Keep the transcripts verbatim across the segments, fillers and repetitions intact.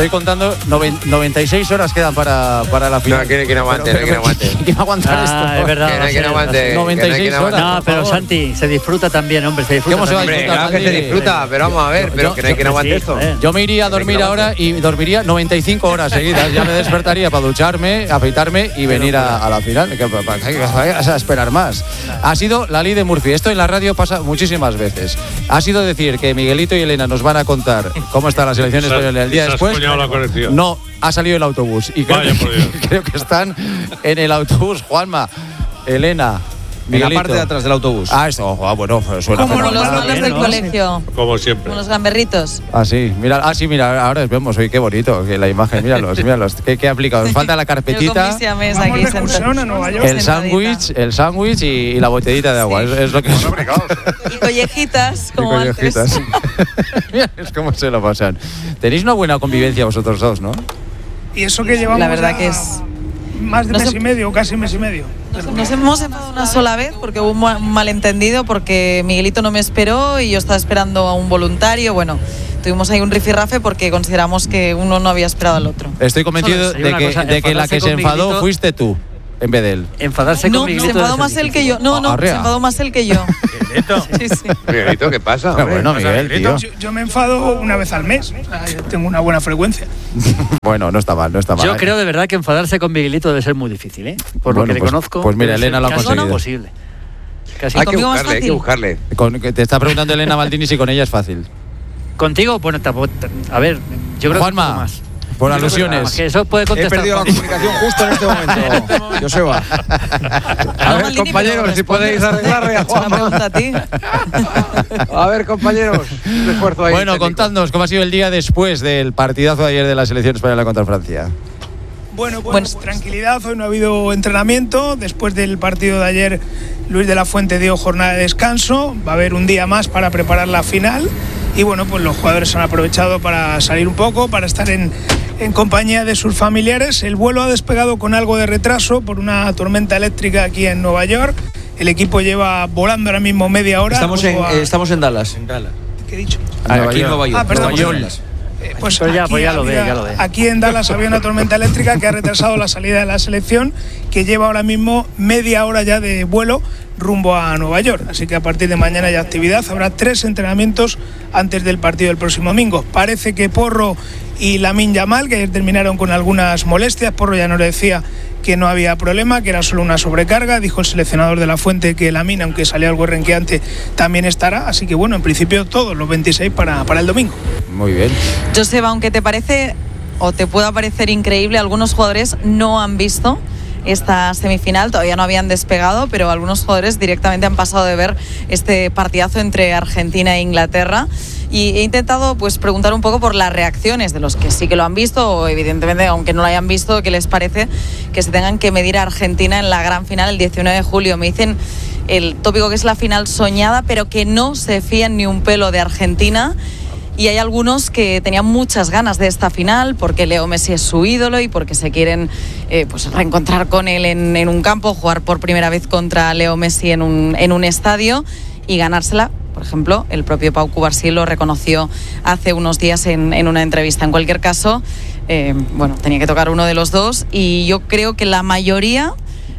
estoy contando, noventa y seis horas quedan para, para la final. No, que, que no aguante, pero, que no aguante. ¿Quién aguantar ah, esto? Es verdad. Que no, que no aguante. noventa y seis horas. No, pero Santi, se disfruta también, hombre, se disfruta. ¿Cómo se va a Hombre, disfrutar? claro que se disfruta, pero vamos a ver, pero que no hay que no aguante esto. Yo me iría a dormir ahora y dormiría noventa y cinco horas seguidas. Ya me despertaría para ducharme, afeitarme y venir a, a la final. Que, para que vayas a esperar más. Ha sido la ley de Murphy. Esto en la radio pasa muchísimas veces. Ha sido decir que Miguelito y Elena nos van a contar cómo está la selección española el día después. No, ha salido el autobús. Y creo, Vaya, que, creo que están en el autobús, Juanma, Elena. Miguelito. En la parte de atrás del autobús. Ah, esto, ah, bueno, suena como los fenomenal. malos del colegio. Como siempre. Como los gamberritos. Ah, sí, mira, ah, sí, mira, ahora vemos, oye, qué bonito, que la imagen, míralos, míralos, qué, qué aplicado. Nos falta la carpetita, aquí el sándwich, el sándwich y, y la botellita de agua, sí. es, es lo que es. Y collejitas, como y collejitas. Antes. Mira, es como se lo pasan. Tenéis una buena convivencia vosotros dos, ¿no? Y eso que llevamos la verdad que es más de no mes sé, y medio, casi mes y medio. Nos, nos hemos enfadado una sola vez porque hubo un malentendido, porque Miguelito no me esperó y yo estaba esperando a un voluntario. Bueno, tuvimos ahí un rifirrafe porque consideramos que uno no había esperado al otro. Estoy convencido de que, cosa, de que la que se enfadó Miguelito fuiste tú, en vez de él. Enfadarse no, con Miguelito. No, se enfadó más él que yo. No, no, Arrea. se enfadó más él que yo. ¿Miguelito? Sí, sí. Miguelito, ¿qué pasa? Pero bueno, Miguel, tío. Yo, yo me enfado una vez al mes. O sea, yo tengo una buena frecuencia. Bueno, no está mal, no está mal. Yo creo de verdad que enfadarse con Miguelito debe ser muy difícil, ¿eh? Por bueno, lo que pues, le conozco. Pues mira, Elena lo ha conseguido. Imposible. Casi hay que buscarle, hay que buscarle. Con, te está preguntando Elena Maldini si con ella es fácil. Contigo, bueno, a ver, yo creo Juanma, que un poco más. Por yo alusiones. Que, que eso puede contestar. He perdido la comunicación justo en este momento. Joseba. A ver, compañeros, si podéis arreglarle a Juanma. Pregunta a ti. A ver, compañeros, un esfuerzo ahí. Bueno, técnico. Contadnos cómo ha sido el día después del partidazo de ayer de la selección española contra Francia. Bueno, pues bueno. tranquilidad, hoy no ha habido entrenamiento. Después del partido de ayer, Luis de la Fuente dio jornada de descanso. Va a haber un día más para preparar la final. Y bueno, pues los jugadores han aprovechado para salir un poco, para estar en, en compañía de sus familiares. El vuelo ha despegado con algo de retraso por una tormenta eléctrica aquí en Nueva York. El equipo lleva volando ahora mismo media hora. Estamos, en, a... eh, estamos en Dallas. En Dallas. ¿Qué he dicho? Ah, aquí en Nueva York. Ah, perdón. Nueva York. Eh, pues Pero ya, aquí, pues ya lo había, ve, ya lo ve. Aquí en Dallas había una tormenta eléctrica que ha retrasado la salida de la selección, que lleva ahora mismo media hora ya de vuelo rumbo a Nueva York. Así que a partir de mañana hay actividad. Habrá tres entrenamientos antes del partido del próximo domingo. Parece que Porro y Lamine Yamal, que ayer terminaron con algunas molestias. Porro ya nos decía que no había problema, que era solo una sobrecarga. Dijo el seleccionador de la Fuente que Lamine, aunque salió algo renqueante, también estará. Así que bueno, en principio todos los veintiséis para, para el domingo. Muy bien. Joseba, aunque te parece o te pueda parecer increíble, algunos jugadores no han visto esta semifinal, todavía no habían despegado, pero algunos jugadores directamente han pasado de ver este partidazo entre Argentina e Inglaterra. Y he intentado pues preguntar un poco por las reacciones de los que sí que lo han visto, o evidentemente, aunque no lo hayan visto, ¿qué les parece que se tengan que medir a Argentina en la gran final el diecinueve de julio? Me dicen el tópico que es la final soñada, pero que no se fían ni un pelo de Argentina. Y hay algunos que tenían muchas ganas de esta final porque Leo Messi es su ídolo y porque se quieren eh, pues reencontrar con él en, en un campo, jugar por primera vez contra Leo Messi en un, en un estadio y ganársela. Por ejemplo, el propio Pau Cubarsí lo reconoció hace unos días en, en una entrevista. En cualquier caso, eh, bueno, tenía que tocar uno de los dos y yo creo que la mayoría,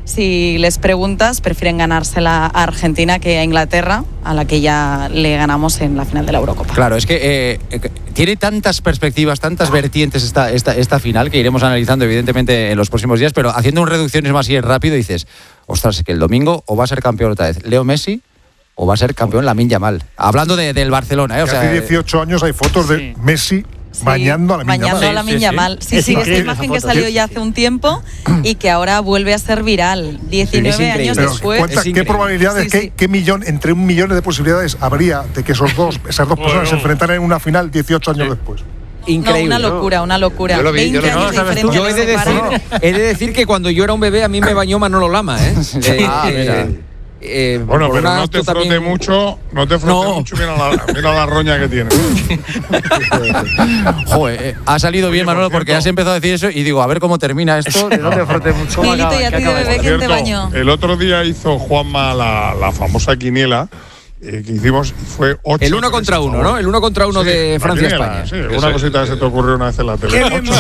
si les preguntas, prefieren ganársela a Argentina que a Inglaterra, a la que ya le ganamos en la final de la Eurocopa. Claro, es que eh, tiene tantas perspectivas, tantas vertientes esta, esta, esta final que iremos analizando evidentemente en los próximos días, pero haciendo un reduccionismo así rápido dices, ostras, que el domingo o va a ser campeón otra vez Leo Messi o va a ser campeón Lamine Yamal. Hablando de, del Barcelona, ¿eh? O sea, hace dieciocho años hay fotos de sí. Messi Sí, bañando a Lamine Yamal. Bañando a Lamine Yamal. Sí, sí, sí, esta imagen que salió ya hace un tiempo y que ahora vuelve a ser viral. diecinueve años Pero después. Cuenta, ¿qué probabilidades, sí, qué, sí. qué millón, entre un millón de posibilidades habría de que esos dos, esas dos personas se enfrentaran en una final dieciocho años sí. después? Increíble. No, una locura, una locura. Yo lo vi, yo lo vi. No, yo he de, decir, he de decir que cuando yo era un bebé a mí me bañó Manolo Lama, ¿eh? eh, ah, mira. Eh, bueno, pero no te frote también... mucho, no te frote no. mucho, mira la, mira la roña que tiene. Joder, eh, ha salido bien, Manolo, porque has empezado a decir eso y digo, a ver cómo termina esto. No te frote mucho. Milito, ¿y a ti de bebé quién te bañó? El otro día hizo Juanma la, la famosa quiniela eh, que hicimos y fue ocho. El uno contra uno, ¿no? El uno contra uno sí, de Francia-España. Sí, una cosita que se te ocurrió una vez en la tele.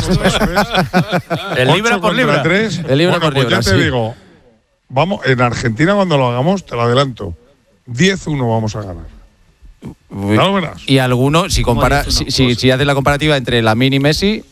El libra por libra. Tres. El libra Bueno, por libra, pues ya te sí. digo, vamos, en Argentina cuando lo hagamos, te lo adelanto, diez uno vamos a ganar. Ya lo verás. Y alguno, si compara, si, si, si haces la comparativa entre Lamine y Messi,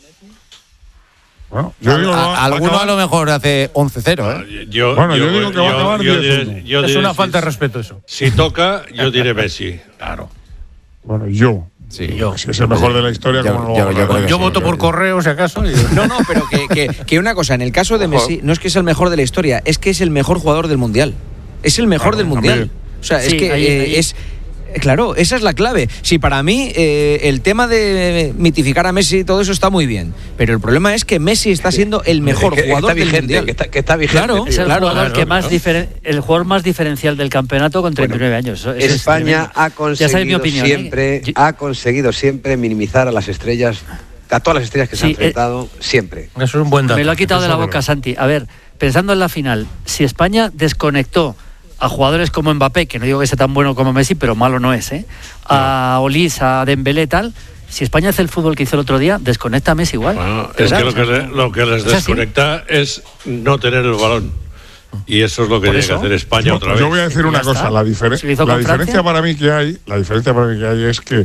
bueno, yo digo, a, va, a, alguno va a lo mejor hace once cero, ¿eh? Yo, bueno, yo, yo digo que va a acabar yo diez uno. diré, yo Es diré, una si, falta de respeto eso. Si toca, yo diré Messi. Claro. Bueno, yo. Sí, yo. Si es el mejor de la historia, yo, como no yo, lo yo creo que Yo sí, voto yo- por correo, si acaso. Y... No, no, pero que, que, que una cosa, en el caso de Messi, no es que es el mejor de la historia, es que es el mejor jugador del Mundial. Es el mejor Claro, del Mundial. también. O sea, es Sí, que ahí- eh, ahí- es... Claro, esa es la clave. Si para mí eh, el tema de mitificar a Messi y todo eso está muy bien, pero el problema es que Messi está siendo el mejor que, que jugador está del vigente, Mundial. que está, que está vigente. Claro, Es el claro, jugador claro, que más claro. diferen- el jugador más diferencial del campeonato con treinta y nueve años. Eso es España tremendo. ha Ya sabes mi conseguido opinión, ¿eh? siempre, Yo- ha conseguido siempre minimizar a las estrellas, a todas las estrellas que se Sí, han enfrentado, siempre. Eso es un buen dato. Me lo ha quitado de la Eso es boca, verdad. Santi. A ver, pensando en la final, si España desconectó a jugadores como Mbappé, que no digo que sea tan bueno como Messi, pero malo no es, ¿eh? A Olís, a Dembélé, tal. Si España hace el fútbol que hizo el otro día, desconecta a Messi igual. Bueno, ¿De es verdad? que lo que, le- lo que les Es así. desconecta es no tener el balón. Y eso es lo que Por tiene eso. que hacer España Yo, otra pues vez. yo voy a decir Y una ya cosa, está. la, difere- Se lo hizo la con diferencia Francia. para mí que hay, la diferencia para mí que hay es que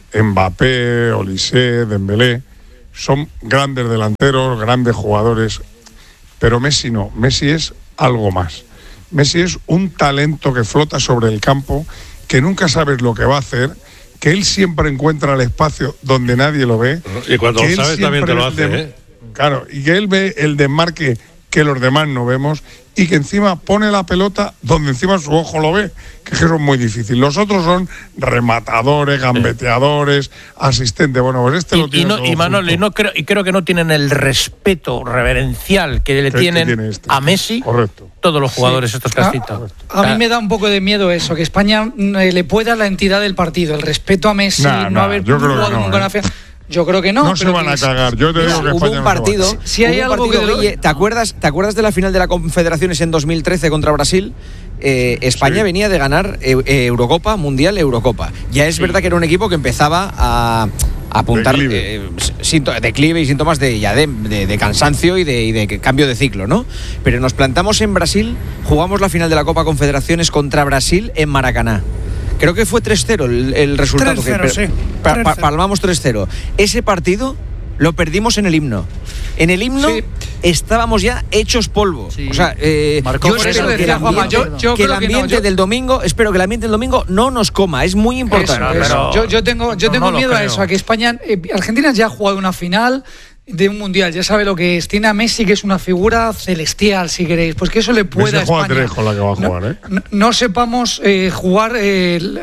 Mbappé, Olise, Dembélé son grandes delanteros, grandes jugadores, pero Messi no, Messi es algo más. Messi es un talento que flota sobre el campo, que nunca sabes lo que va a hacer, que él siempre encuentra el espacio donde nadie lo ve. Y cuando que lo él sabes también te siempre lo el hace, de- ¿eh? Claro, y que él ve el desmarque que los demás no vemos y que encima pone la pelota donde encima su ojo lo ve, que eso es muy difícil. Los otros son rematadores, gambeteadores, asistentes. Bueno, pues este lo Y, y, tiene no, todo y Manolo, junto. y, no creo, y creo que no tienen el respeto reverencial que le Que- que tienen tiene este. a Messi Correcto. todos los jugadores Sí. estos que has citado. A mí me da un poco de miedo eso, que España eh, le pueda la entidad del partido, el respeto a Messi, Nah, no nah, haber yo creo que jugado no, nunca ¿eh? una fe- Yo creo que no. No se pero van que a es- cagar. Yo te digo que Hubo España un no se va a partido, cagar. Si hay hubo un algo partido, que- Guille, ¿te acuerdas, ¿te acuerdas de la final de la Confederaciones en dos mil trece contra Brasil? Eh, España Sí. venía de ganar eh, eh, Eurocopa, Mundial, Eurocopa. Ya es verdad que era un equipo que empezaba a, a apuntar Declive. eh, sínto- declive y síntomas de, ya de, de- de cansancio y de, y de cambio de ciclo, ¿no? Pero nos plantamos en Brasil, jugamos la final de la Copa Confederaciones contra Brasil en Maracaná. Creo que fue tres cero el, el resultado. tres cero, que, sí. pa- pa- tres cero. palmamos tres cero. Ese partido lo perdimos en el himno. En el himno Sí. estábamos ya hechos polvo. Sí. O sea, eh, Marcó yo por espero eso que el decía Juanma, ambiente, yo- yo que el creo que no, ambiente yo- del domingo, espero que el ambiente del domingo no nos coma. Es muy importante. Eso, eso. pero- Yo, yo tengo, yo no, tengo no lo miedo a creo. eso, a que España, eh, Argentina ya ha jugado una final de un mundial, ya sabe lo que es. Tiene a Messi, que es una figura celestial, si queréis. Pues que eso le pueda a Messi juega España. tres con la que va a jugar, no, ¿eh? no, no sepamos eh, jugar eh, el-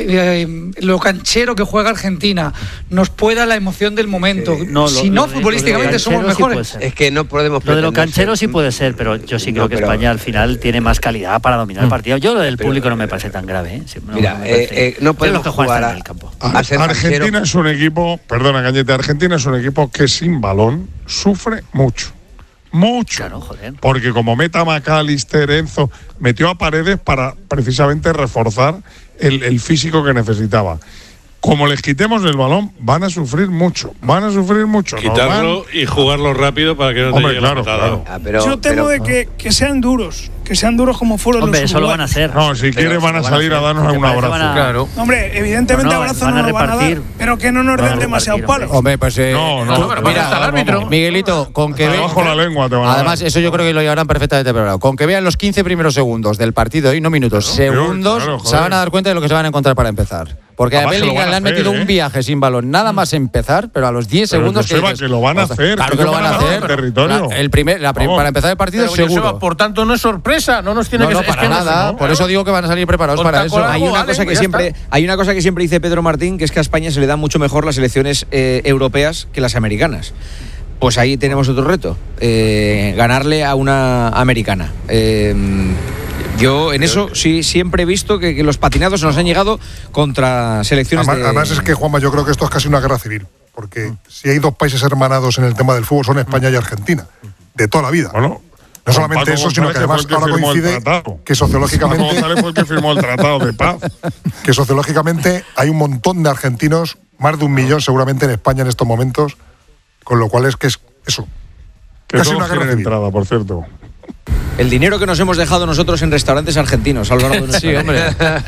eh, lo canchero que juega Argentina, nos pueda la emoción del momento. No, lo- si lo no, de- futbolísticamente lo de somos canchero sí mejores. puede ser. Es que no podemos Lo de lo pretender canchero ser- sí puede ser, pero yo sí creo No, que pero- España al final tiene más calidad para dominar el partido. Yo lo del pero- público no me parece tan grave. ¿eh? Sí, no, Mira, no me eh, parece- eh, no Es podemos lo que juega jugar en a- el campo. a ser Argentina canchero. es un equipo, perdona Cañete, Argentina es un equipo que sin balón sufre mucho. Mucho. Claro, joder. Porque como meta McAllister, Enzo, metió a Paredes para precisamente reforzar el, el físico que necesitaba. Como les quitemos el balón, van a sufrir mucho. Van a sufrir mucho. Nos Quitarlo van- y jugarlo rápido para que no te Hombre, llegue claro, la patada. claro. Ah, pero- Yo temo pero- de que, que sean duros, que sean duros como fueron Hombre, los eso lo van a uruguayos. hacer. No, si quieren van a van a salir a, hacer. darnos ¿Te un parece abrazo. van a- Claro. Hombre, evidentemente No, no, abrazo van no a nos van a dar, repartir. pero que no nos Van a den demasiado repartir, palo. Hombre, pues eh, No, no, tú- pero mira, hasta el árbitro. Miguelito, con que Hasta ve- debajo la lengua te van a dar. Además, eso yo creo que lo llevarán perfectamente preparado. Con que vean los quince primeros segundos del partido y no minutos, segundos, claro, se joder. van a dar cuenta de lo que se van a encontrar para empezar. Porque a Además, que lo Bellingham van a le han hacer, metido ¿eh? un viaje sin balón, nada más empezar, pero a los diez Pero, segundos Joseba, dices, que lo van a "Ostras, hacer, Claro que que lo van van a a ganar hacer. territorio. La- el primer, la prim- Vamos. para empezar el partido, Pero, seguro. Joseba, por tanto, no es sorpresa, no nos tiene No, que no, es para que no- nada. no, Por eso digo que van a salir preparados Con para taco eso. largo, Hay una, vale, cosa que ya siempre, está. hay una cosa que siempre dice Pedro Martín, que es que a España se le dan mucho mejor las elecciones eh, europeas que las americanas. Pues ahí tenemos otro reto, eh, ganarle a una americana. Eh, yo en eso sí siempre he visto que, que los patinados nos han llegado contra selecciones Además, de... además es que, Juanma, yo creo que esto es casi una guerra civil. Porque si hay dos países hermanados en el tema del fútbol son España y Argentina. De toda la vida. Bueno, No solamente eso, sino que además ahora coincide que sociológicamente Paco González fue el que firmó el tratado de paz. Que sociológicamente hay un montón de argentinos, más de un millón seguramente en España en estos momentos, con lo cual es que es eso. Que casi una guerra entrada, por cierto. El dinero que nos hemos dejado nosotros en restaurantes argentinos a lo largo de nuestra Sí, hombre.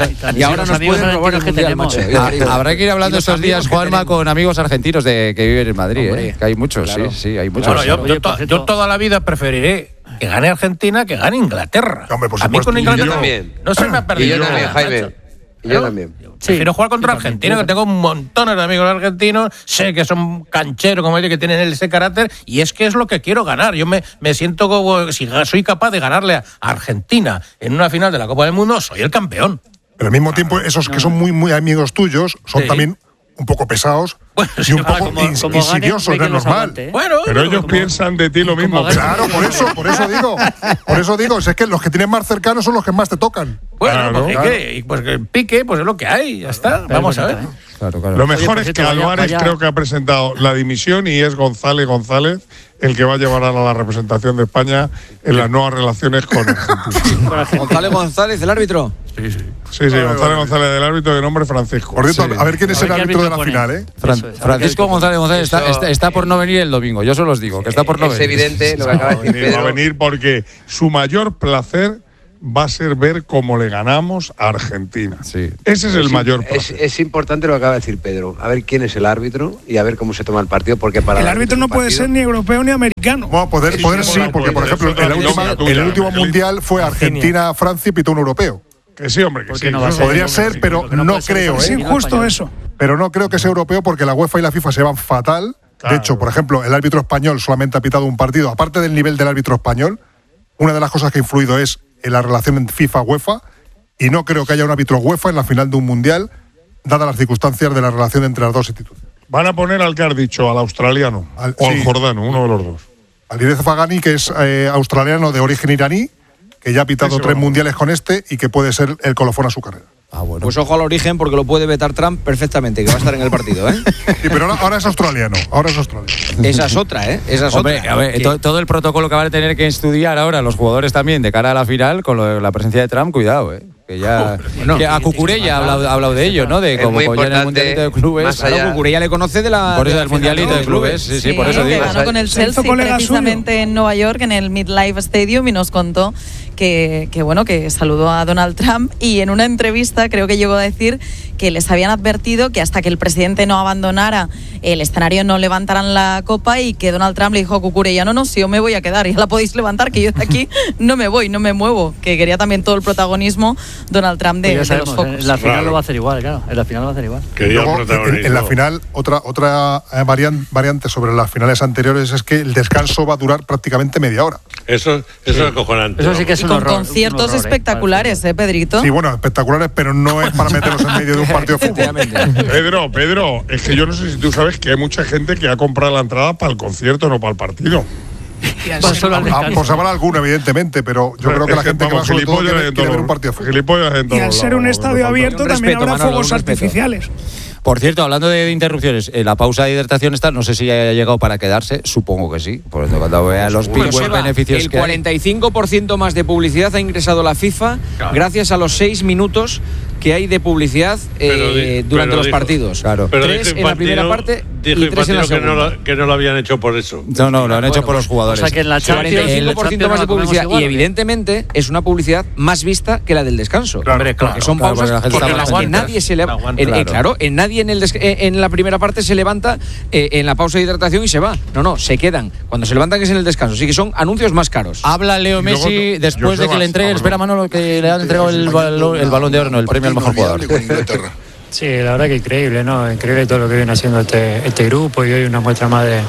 Y ahora nos pueden robar el mundial, macho. Habrá que ir hablando estos días, Juanma, con amigos argentinos de que viven en Madrid, ¿eh? Que hay muchos, claro. sí, sí, hay muchos. Bueno, yo, yo, to, yo toda la vida preferiré que gane Argentina que gane Inglaterra. Hombre, por a mí con Inglaterra también. no se me ha perdido. Y yo también, Jaime. Y yo también. Prefiero jugar contra Argentina, que tengo montones de amigos argentinos, sé que son cancheros, como ellos, que tienen ese carácter, y es que es lo que quiero ganar. Yo me, me siento como, si soy capaz de ganarle a Argentina en una final de la Copa del Mundo, soy el campeón. Pero al mismo tiempo, esos que son muy, muy amigos tuyos son Sí. también un poco pesados Bueno, y sí, un poco como- ins- como insidiosos, ganen, no es que los normal. aguante, ¿eh? Bueno, Pero ellos como- piensan de ti lo mismo. ganen. Claro, por eso, por eso digo, por eso digo, si es que los que tienes más cercanos son los que más te tocan. Bueno, Claro, pues, claro. ¿qué? Y pues que el pique, pues es lo que hay, ya está. Vamos a ver. Claro, claro. Lo mejor por es cierto, que vaya- Álvarez vaya- creo que ha presentado la dimisión y es González González el que va a llevar a la representación de España en las nuevas relaciones con Argentina. González González, el árbitro. Sí, sí, González González del árbitro de nombre Francisco. Por cierto, Sí. a ver quién es A ver el qué árbitro de la árbitro final, pone. ¿eh? Fran- Eso es, Francisco González González está, Eso- está, está por no venir el domingo, yo se los digo, que está por no Es venir. evidente lo que acaba de Va a decir venir, va a Pedro. venir porque su mayor placer va a ser ver cómo le ganamos a Argentina. Sí. Ese es el mayor Es, placer. es importante lo que acaba de decir Pedro. A ver quién es el árbitro y a ver cómo se toma el partido. Porque para El árbitro no un puede partido- ser ni europeo ni americano. Bueno, poder, poder sí, bueno, porque por pues, ejemplo, eso en, la es última- la tuya, en el último Angelito. mundial fue Argentina-Francia y pitó un europeo. Que sí, hombre, que ¿Por sí. qué no va a ser? Podría ser, pero Porque no no puede ser creo, Es ¿eh? injusto eso. Pero no creo que sea europeo porque la UEFA y la FIFA se llevan fatal. Claro. De hecho, por ejemplo, el árbitro español solamente ha pitado un partido. Aparte del nivel del árbitro español, una de las cosas que ha influido es en la relación entre FIFA-UEFA. Y no creo que haya un árbitro UEFA en la final de un mundial, dadas las circunstancias de la relación entre las dos instituciones. Van a poner al que has dicho, al australiano Al- o al sí. jordano, uno de los dos. Alireza Fagani, que es eh, australiano de origen iraní, que ya ha pitado Ese tres va. mundiales con este y que puede ser el colofón a su carrera. Ah, bueno. Pues ojo al origen porque lo puede vetar Trump perfectamente, que va a estar en el partido, ¿eh? Sí, pero ahora, ahora es australiano. Ahora es australiano. Esa es otra, ¿eh? Esa es Hombre, otra. a ver, Que- to- todo el protocolo que van a tener que estudiar ahora los jugadores también de cara a la final con lo de la presencia de Trump, cuidado, ¿eh? Que ya. que a Cucurella ha hablado, ha hablado de ello, ¿no? De Es como muy ya en el importante, Mundialito de Clubes. más Claro, allá- Cucurella le conoce de la. Por eso de la del Mundialito final, de ¿no? Clubes, sí, sí, por eso que digo. ganó con el Se hizo Chelsea colega precisamente en Nueva York, en el Midlife Stadium, y nos contó que, que, bueno, que saludó a Donald Trump y en una entrevista creo que llegó a decir que les habían advertido que hasta que el presidente no abandonara el escenario no levantaran la copa y que Donald Trump le dijo a Cucurella, no, no, si yo me voy a quedar, ya la podéis levantar, que yo de aquí no me voy, no me muevo, que quería también todo el protagonismo Donald Trump de, Pues ya de los sabemos, focos. en la final Claro. lo va a hacer igual, claro. En la final lo va a hacer igual. Quería Luego, en, protagonismo. en la final, otra, otra eh, varian- variante sobre las finales anteriores es que el descanso va a durar prácticamente media hora. Eso, eso es acojonante. Eso sí que es Y un con horror, conciertos un horror, ¿eh? espectaculares, ¿eh, Pedrito? Sí, bueno, espectaculares, pero no es para meterlos en medio de un partido de fútbol. Pedro, Pedro, es que yo no sé si tú sabes que hay mucha gente que ha comprado la entrada para el concierto, no para el partido. Va solo al Ah, descanso. pues habrá alguno, evidentemente, pero yo creo que Es la gente que va vamos, sobre todo gilipollas quiere, en quiere todos ver un los- partido de fútbol. gilipollas en Y todos al ser lados, un no estadio falta. abierto Un también respeto, habrá Manolo, fuegos un respeto. artificiales. Por cierto, hablando de interrupciones, eh, la pausa de hidratación está, no sé si haya llegado para quedarse, supongo que sí. Por eso cuando vea los Pues, pingües Joseba, beneficios el que hay. cuarenta y cinco por ciento más de publicidad ha ingresado la FIFA gracias a los seis minutos que hay de publicidad eh, Pero di- durante pero los dijo- partidos. Claro. Pero tres dijo en la primera Infantino- parte dijo y tres en la Infantino que no, segunda. lo, que no lo habían hecho por eso. No, no, lo han hecho por los jugadores. O sea que en la Champions, cuarenta y cinco por ciento en la más de Champions no la comemos publicidad igual, y ¿o qué? evidentemente es una publicidad más vista que la del descanso. Hombre, claro, porque son claro, pausas porque la gente porque está en las más que pendiente. nadie se levanta. Aguanta, En, eh, claro. claro, en nadie en, el des- eh, en la primera parte se levanta eh, en la pausa de hidratación y se va. No, no, se quedan. Cuando se levantan es en el descanso. Así que son anuncios más caros. Habla Leo Y luego, Messi yo- después de que Joseba, le entregue, ah, espera Manolo, que le han entregado el, balón- el balón de oro, no, el premio al mejor jugador. Sí, la verdad que increíble, ¿no? Increíble todo lo que viene haciendo este, este grupo y hoy una muestra más de,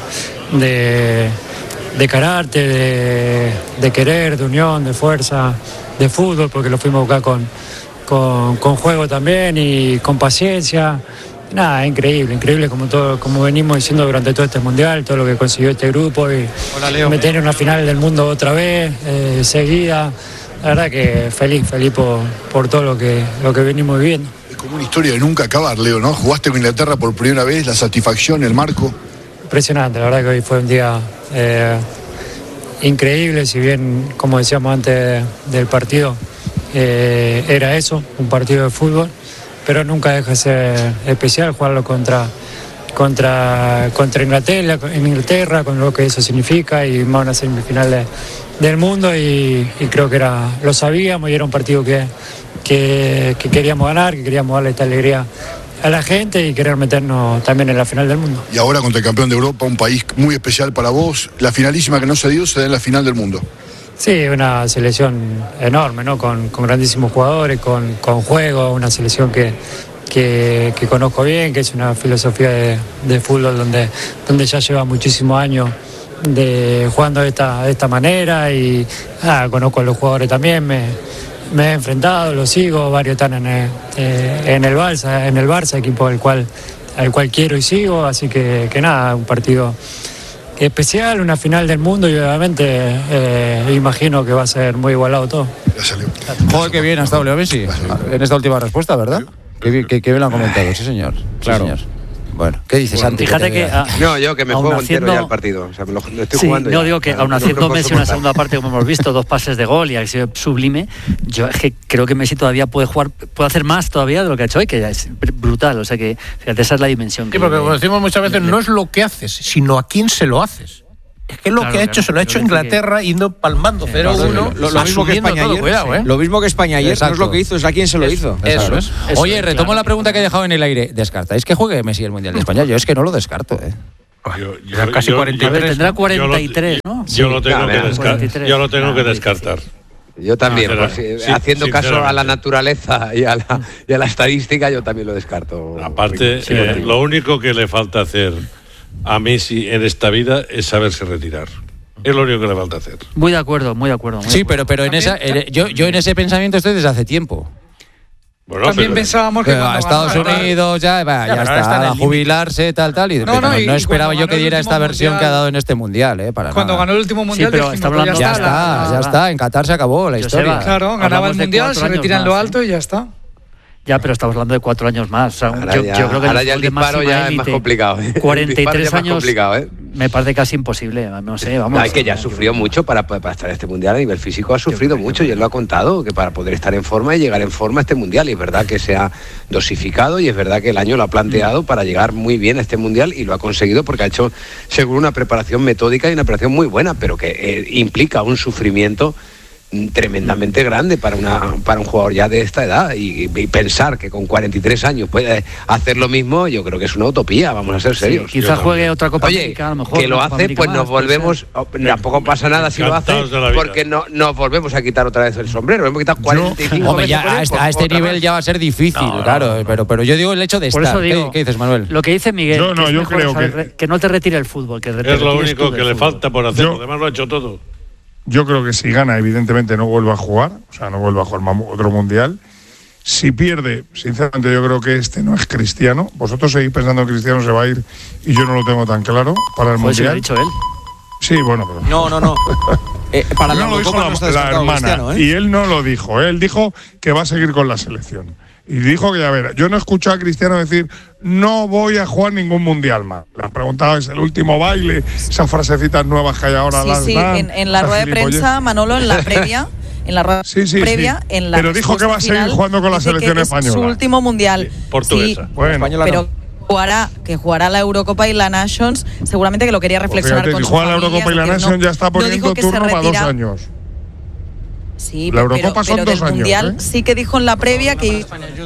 de, de carácter, de, de querer, de unión, de fuerza, de fútbol, porque lo fuimos a buscar con, con, con juego también y con paciencia. Nada, increíble, increíble como todo, como venimos diciendo durante todo este mundial, todo lo que consiguió este grupo y meter en una final del mundo otra vez, eh, seguida. La verdad que feliz, feliz por, por todo lo que, lo que venimos viviendo. Es como una historia de nunca acabar, Leo, ¿no? Jugaste con Inglaterra por primera vez, la satisfacción, el marco. Impresionante, la verdad que hoy fue un día eh, increíble, si bien, como decíamos antes del partido, eh, era eso, un partido de fútbol, pero nunca deja de ser especial jugarlo contra, contra, contra Inglaterra, en Inglaterra, con lo que eso significa, y más una semifinal de, del mundo, y, y creo que era, lo sabíamos, y era un partido que, que, que queríamos ganar, que queríamos darle esta alegría a la gente y querer meternos también en la final del mundo. Y ahora contra el campeón de Europa, un país muy especial para vos, la finalísima que no se dio se da en la final del mundo. Sí, una selección enorme, ¿no? Con, con grandísimos jugadores, con, con juego, una selección que, que, que conozco bien, que es una filosofía de, de fútbol donde, donde ya lleva muchísimos años de, jugando de esta, de esta manera, y ah, conozco a los jugadores también, me, me he enfrentado, los sigo, varios están en el, eh, en el Barça, en el Barça, equipo al cual, al cual quiero y sigo, así que, que nada, un partido especial, una final del mundo, y obviamente eh, imagino que va a ser muy igualado todo. Ya salió. Joder, qué bien ha estado Leo Messi en esta última respuesta, ¿verdad? Qué bien, qué, qué bien lo han comentado, sí señor. Claro. Sí, señor. Bueno, ¿qué dices, Santi? Fíjate que... Ah, no, yo que me juego haciendo... entero ya el partido. O sea, me lo, lo estoy sí, jugando no, ya. digo que Claro, aun no haciendo lo puedo Messi una soportar. segunda parte, como hemos visto, dos pases de gol y ha sido sublime, yo es que creo que Messi todavía puede jugar, puede hacer más todavía de lo que ha hecho hoy, que ya es brutal. O sea que, fíjate, esa es la dimensión. Sí, porque como decimos muchas veces, no es lo que haces, sino a quién se lo haces. Es que lo Claro, que ha claro, hecho se lo ha hecho Inglaterra, yendo palmando cero uno, Lo, lo mismo que España ayer. Cuidado, ¿eh? Lo mismo que España ayer, Exacto. no es lo que hizo, es a quién se lo hizo. Eso es. Eso Oye, es, retomo claro. la pregunta que he dejado en el aire. ¿Descartáis que juegue Messi el Mundial de España? Yo es que no lo descarto, ¿eh. Yo, Ya casi cuarenta y A ver, tres. tendrá ¿no? cuarenta y tres, yo lo- ¿no? Yo lo tengo Claro, que claro, descartar. cuarenta y tres. Yo lo tengo Ah, que muy descartar. Yo también, No, pues, sincer- eh, sí, haciendo caso a la sinceramente. naturaleza y a la, y a la estadística, yo también lo descarto. Aparte, Sí, lo eh, tengo. lo único que le falta hacer a Messi en esta vida es saberse retirar. Es lo único que le falta hacer. Muy de acuerdo, muy de acuerdo. muy de Sí, acuerdo. pero, pero en esa, en- yo, yo en ese pensamiento estoy desde hace tiempo. Bueno, También pero- pensábamos que Que cuando a Estados ganó- Unidos ya, va, Ya, ya, pero ahora está está, en el a límite. jubilarse, tal, tal. Y, No, pero no, no, y- no y esperaba cuando yo ganó que el diera último esta versión mundial- que ha dado en este mundial, ¿eh? Para Cuando nada. ganó el último mundial, pero dijimos, está pues hablando- Ya está, está, nada, ya está. En Qatar se acabó la Joseba, historia. Claro, ganaba Hablamos el de mundial, cuatro se años retira en lo más, alto ¿eh? y ya está. Ya, pero estamos hablando de cuatro años más. O sea, Ahora yo, ya, yo creo que ahora el ya el fútbol de disparo máxima ya es más élite, complicado, ¿eh? El cuarenta y disparo ya tres es más años complicado, ¿eh? me parece casi imposible. No sé, vamos. No, es que ya sufrió mucho para, para estar en este mundial a nivel físico, ha sufrido mucho y él lo ha contado, que para poder estar en forma y llegar en forma a este mundial, y es verdad que se ha dosificado y es verdad que el año lo ha planteado para llegar muy bien a este mundial y lo ha conseguido porque ha hecho seguro una preparación metódica y una preparación muy buena, pero que eh, implica un sufrimiento tremendamente grande para una para un jugador ya de esta edad, y, y pensar que con cuarenta y tres años puede hacer lo mismo, yo creo que es una utopía, vamos a ser serios. Quizás juegue otra Copa Oye, América, a lo mejor. que lo una Copa hace, América pues más, nos puede volvemos, ser. oh, tampoco pasa nada si lo hace, Encantados de la vida. porque no nos volvemos a quitar otra vez el sombrero, hemos quitado cuarenta y cinco Hombre, veces ya por él, a este, pues a este otra nivel más. ya va a ser difícil, No, no, claro. no. Pero, pero yo digo el hecho de Por estar. eso digo, ¿Qué, qué dices, Manuel? Lo que dice Miguel, Yo no, que es yo mejor creo saber que- re- que no te retire el fútbol, que te Es lo retires único tú que del le fútbol. falta por hacer. Yo- Lo demás lo ha hecho todo. Yo creo que si gana, evidentemente no vuelve a jugar, o sea, no vuelve a jugar más- otro mundial. Si pierde, sinceramente yo creo que este no es Cristiano. Vosotros seguís pensando que Cristiano se va a ir y yo no lo tengo tan claro para el Pues si lo ha mundial. dicho él. Sí, bueno, pero No, no, no. Eh, para la no lo dijo Eurocopa la, no está la descartado hermana Cristiano, ¿eh? y él no lo dijo. Él dijo que va a seguir con la selección. Y dijo que, ya verá, yo no he escuchado a Cristiano decir no voy a jugar ningún mundial más. Le han preguntado, es el último baile, esas frasecitas nuevas que hay ahora. Sí, las sí, dan, en, en la las rueda de gilipolleces. prensa, Manolo, en la previa, en la rueda Sí, sí, previa, sí. en la Pero dijo que va a respuesta seguir final, jugando con la dice que selección es española. su último mundial. Portuguesa. Sí, Bueno, Española pero no. jugará, que jugará la Eurocopa y la Nations, seguramente que lo quería Pues reflexionar fíjate, con si su juega la familia, Eurocopa y la es decir, Nations no- ya está no poniendo dijo que se turno para dos retira- años. Sí, La pero, Eurocopa son pero dos del años, mundial ¿eh? sí que dijo en la previa que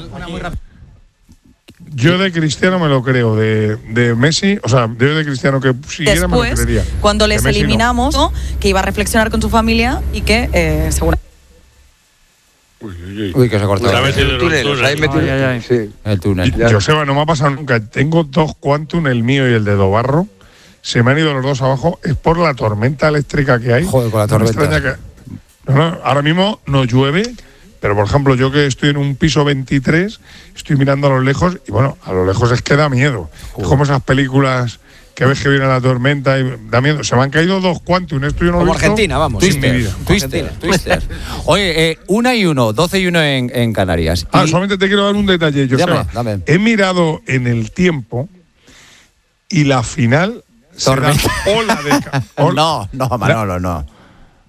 Yo de Cristiano me lo creo, de, de Messi, o sea, yo de Cristiano que siguiera me lo después, creería. cuando De les Messi no. eliminamos, ¿no? que iba a reflexionar con su familia y que eh, seguramente Uy, uy, uy. Uy, que se ha cortado. Se ha metido en un túnel, os habéis metido- Ay, ay, ay. Sí. El túnel. Ya. Joseba, no me ha pasado nunca. Tengo dos Quantum, el mío y el de Dobarro. Se me han ido los dos abajo. Es por la tormenta eléctrica que hay. Joder, con la No me tormenta. extraña que- no, no, ahora mismo no llueve, pero por ejemplo, yo que estoy en un piso veintitrés, estoy mirando a lo lejos y bueno, a lo lejos es que da miedo. Es como esas películas que ves que viene la tormenta y da miedo. Se me han caído dos Quantum. Esto yo no lo he Como visto Argentina, vamos. en mi vida. Twister, Twister. Oye, eh, una y uno, doce y uno en, en Canarias. Ah, Y- solamente te quiero dar un detalle, Joseba. Dame, dame. He mirado en el tiempo y la final será Tormenta. ola de ca- ol- No, no, Manolo, no.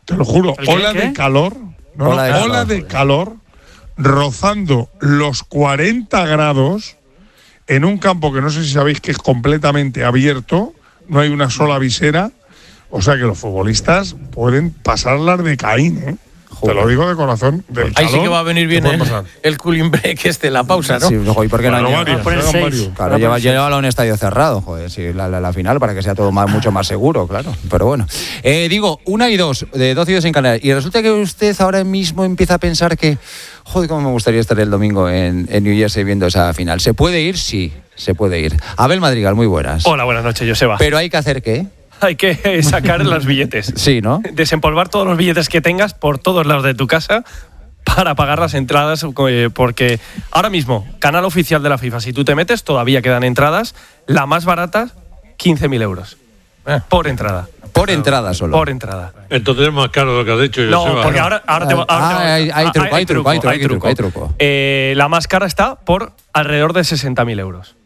Te lo juro, ¿El qué, ola qué? de calor, no, Ola de no, calor. ola de calor, rozando los cuarenta grados en un campo que no sé si sabéis que es completamente abierto, no hay una sola visera, o sea que los futbolistas pueden pasarlas de Caín, ¿eh? Te lo digo de corazón. Del Ahí sí calor, que va a venir bien ¿qué puede el, pasar? el cooling break este, la pausa, ¿no? Sí, ojo, ¿y por qué no Bueno, hay varios, poner hagan seis. varios. Claro, lleva, lleva a un estadio cerrado, joder, sí, la, la, la final para que sea todo más, mucho más seguro, claro. Pero bueno. Eh, digo, una y dos, de dos y dos en Canarias. Y resulta que usted ahora mismo empieza a pensar que, joder, cómo me gustaría estar el domingo en, en New Jersey viendo esa final. ¿Se puede ir? Sí, se puede ir. Abel Madrigal, muy buenas. Hola, buenas noches, Joseba. Pero hay que hacer ¿qué? Hay que sacar los billetes. Sí, ¿no? Desempolvar todos los billetes que tengas por todos lados de tu casa para pagar las entradas, eh, porque ahora mismo, canal oficial de la FIFA, si tú te metes, todavía quedan entradas. La más barata, quince mil euros. Eh, por entrada. Por entrada solo. Por entrada. Entonces es más caro lo que has dicho. No, Joseba. porque ahora, ahora te, ahora te- Ah, hay, hay truco, hay truco, hay truco, hay truco, hay truco. Eh, la más cara está por alrededor de sesenta mil euros.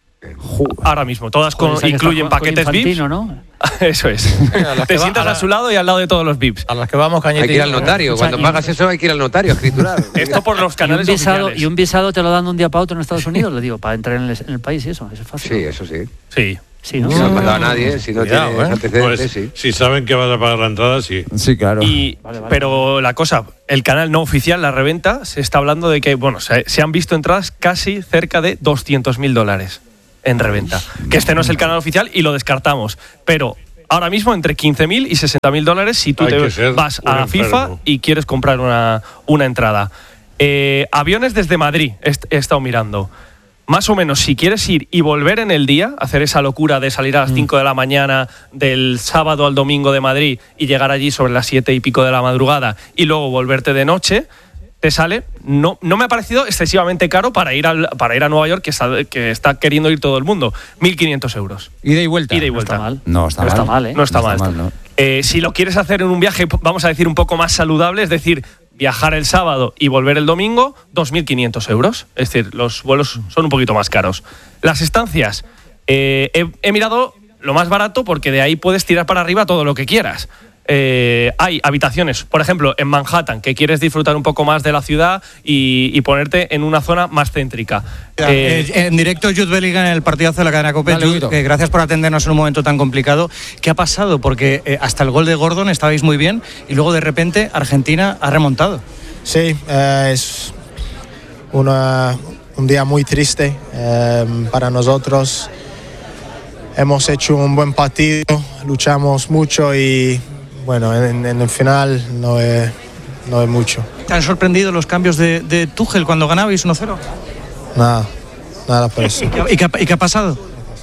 Ahora mismo, todas con- Joder, esa que incluyen está con paquetes V I P. Infantino, ¿no? Eso es. A las que Te va- sientas a la- a su lado y al lado de todos los V I Ps. A las que vamos, Cañete. Hay que ir al y yo, notario. O sea, Cuando y- pagas eso hay que ir al notario a escriturar. Esto por los Y un, canales visado, oficiales. y un visado te lo dan de un día para otro en Estados Unidos, le digo, para entrar en el, en el país y eso, eso es fácil. Sí, eso sí. Sí. Sí, ¿no? Si no has mandado a nadie, si no Cuidado, tienes ¿eh? antecedentes, Pues, sí. si saben que vas a pagar la entrada, sí. Sí, claro. Y, Vale, vale. Pero la cosa, el canal no oficial, la reventa, se está hablando de que, bueno, se, se han visto entradas casi cerca de doscientos mil dólares en reventa. Que este no es el canal oficial y lo descartamos. Pero ahora mismo entre quince mil y sesenta mil dólares si tú Hay que te ser vas un a FIFA enfermo. y quieres comprar una, una entrada. Eh, aviones desde Madrid, he, he estado mirando. Más o menos, si quieres ir y volver en el día, hacer esa locura de salir a las cinco de la mañana del sábado al domingo de Madrid y llegar allí sobre las siete y pico de la madrugada y luego volverte de noche, te sale, no, no me ha parecido excesivamente caro para ir, al, para ir a Nueva York, que está, que está queriendo ir todo el mundo. mil quinientos euros. Ida y vuelta. Ida y No vuelta. está mal. No está No mal. está mal, ¿eh? No está No mal. está mal, ¿no? Eh, si lo quieres hacer en un viaje, vamos a decir, un poco más saludable, es decir, viajar el sábado y volver el domingo, dos mil quinientos euros. Es decir, los vuelos son un poquito más caros. Las estancias, eh, he, he mirado lo más barato porque de ahí puedes tirar para arriba todo lo que quieras. Eh, hay habitaciones, por ejemplo, en Manhattan, que quieres disfrutar un poco más de la ciudad y, y ponerte en una zona más céntrica. Eh, Eh, en directo, Jude Bellingham en el partidazo de la cadena COPE. Dale, Jude, Huguito. eh, gracias por atendernos en un momento tan complicado. ¿Qué ha pasado? Porque eh, hasta el gol de Gordon estabais muy bien y luego de repente Argentina ha remontado. Sí, eh, es una- un día muy triste eh, para nosotros. Hemos hecho un buen partido, luchamos mucho y bueno, en, en el final no es, no es mucho. ¿Te han sorprendido los cambios de, de Tuchel cuando ganabais uno cero? Nada, nada por eso. ¿Y qué, y qué ha- y qué ha pasado?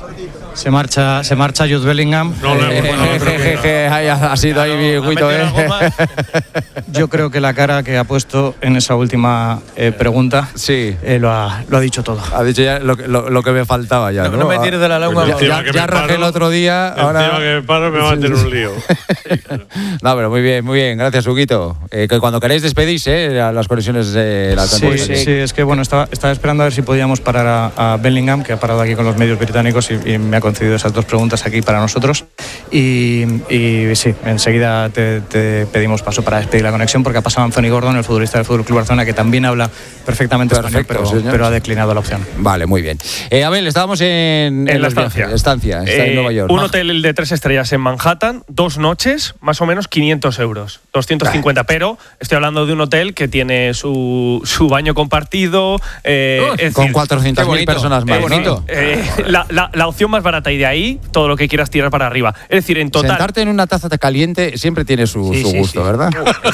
Se marcha, se marcha Jude Bellingham. No le- Eh, bueno, no creo que- Jejeje, ahí ha, ha sido ahí mi Huguito, ¿eh? Yo creo que la cara que ha puesto en esa última eh, pregunta Sí. eh, lo, ha, lo ha dicho todo. Ha dicho ya lo, que- lo, lo que me faltaba ya, No, ¿no? no me tires de la lengua. Ya, Encima ya- que ya me rajé el paro, otro día, ahora... Encima que me paro me va a meter un lío. No, pero muy bien, muy bien, gracias, Huguito. Eh, que cuando queréis despedís, ¿eh? A las conexiones de la Sí, sí, sí, es que bueno, estaba, estaba esperando a ver si podíamos parar a, a Bellingham, que ha parado aquí con los medios británicos y, y me ha concedido esas dos preguntas aquí para nosotros. Y, y sí, enseguida te, te pedimos paso para despedir la conexión porque ha pasado Anthony Gordon, el futbolista del Fútbol Club Barcelona, que también habla perfectamente Perfecto, español, señor. pero, pero ha declinado la opción. Vale, muy bien. Eh, Abel, estábamos en, En la los estancia. viajes, estancia, está en Eh, Nueva York. Un hotel de tres estrellas en Manhattan, dos noches, más o menos quinientos euros, doscientos cincuenta. Pero estoy hablando de un hotel que tiene su, su baño compartido. eh, Uy, es con decir, cuatrocientas mil personas más, Qué bonito. Eh, la, la- la opción más barata y de ahí todo lo que quieras tirar para arriba. Es decir, en total. Sentarte en una taza caliente siempre tiene su, Sí, su sí, gusto, sí. ¿verdad?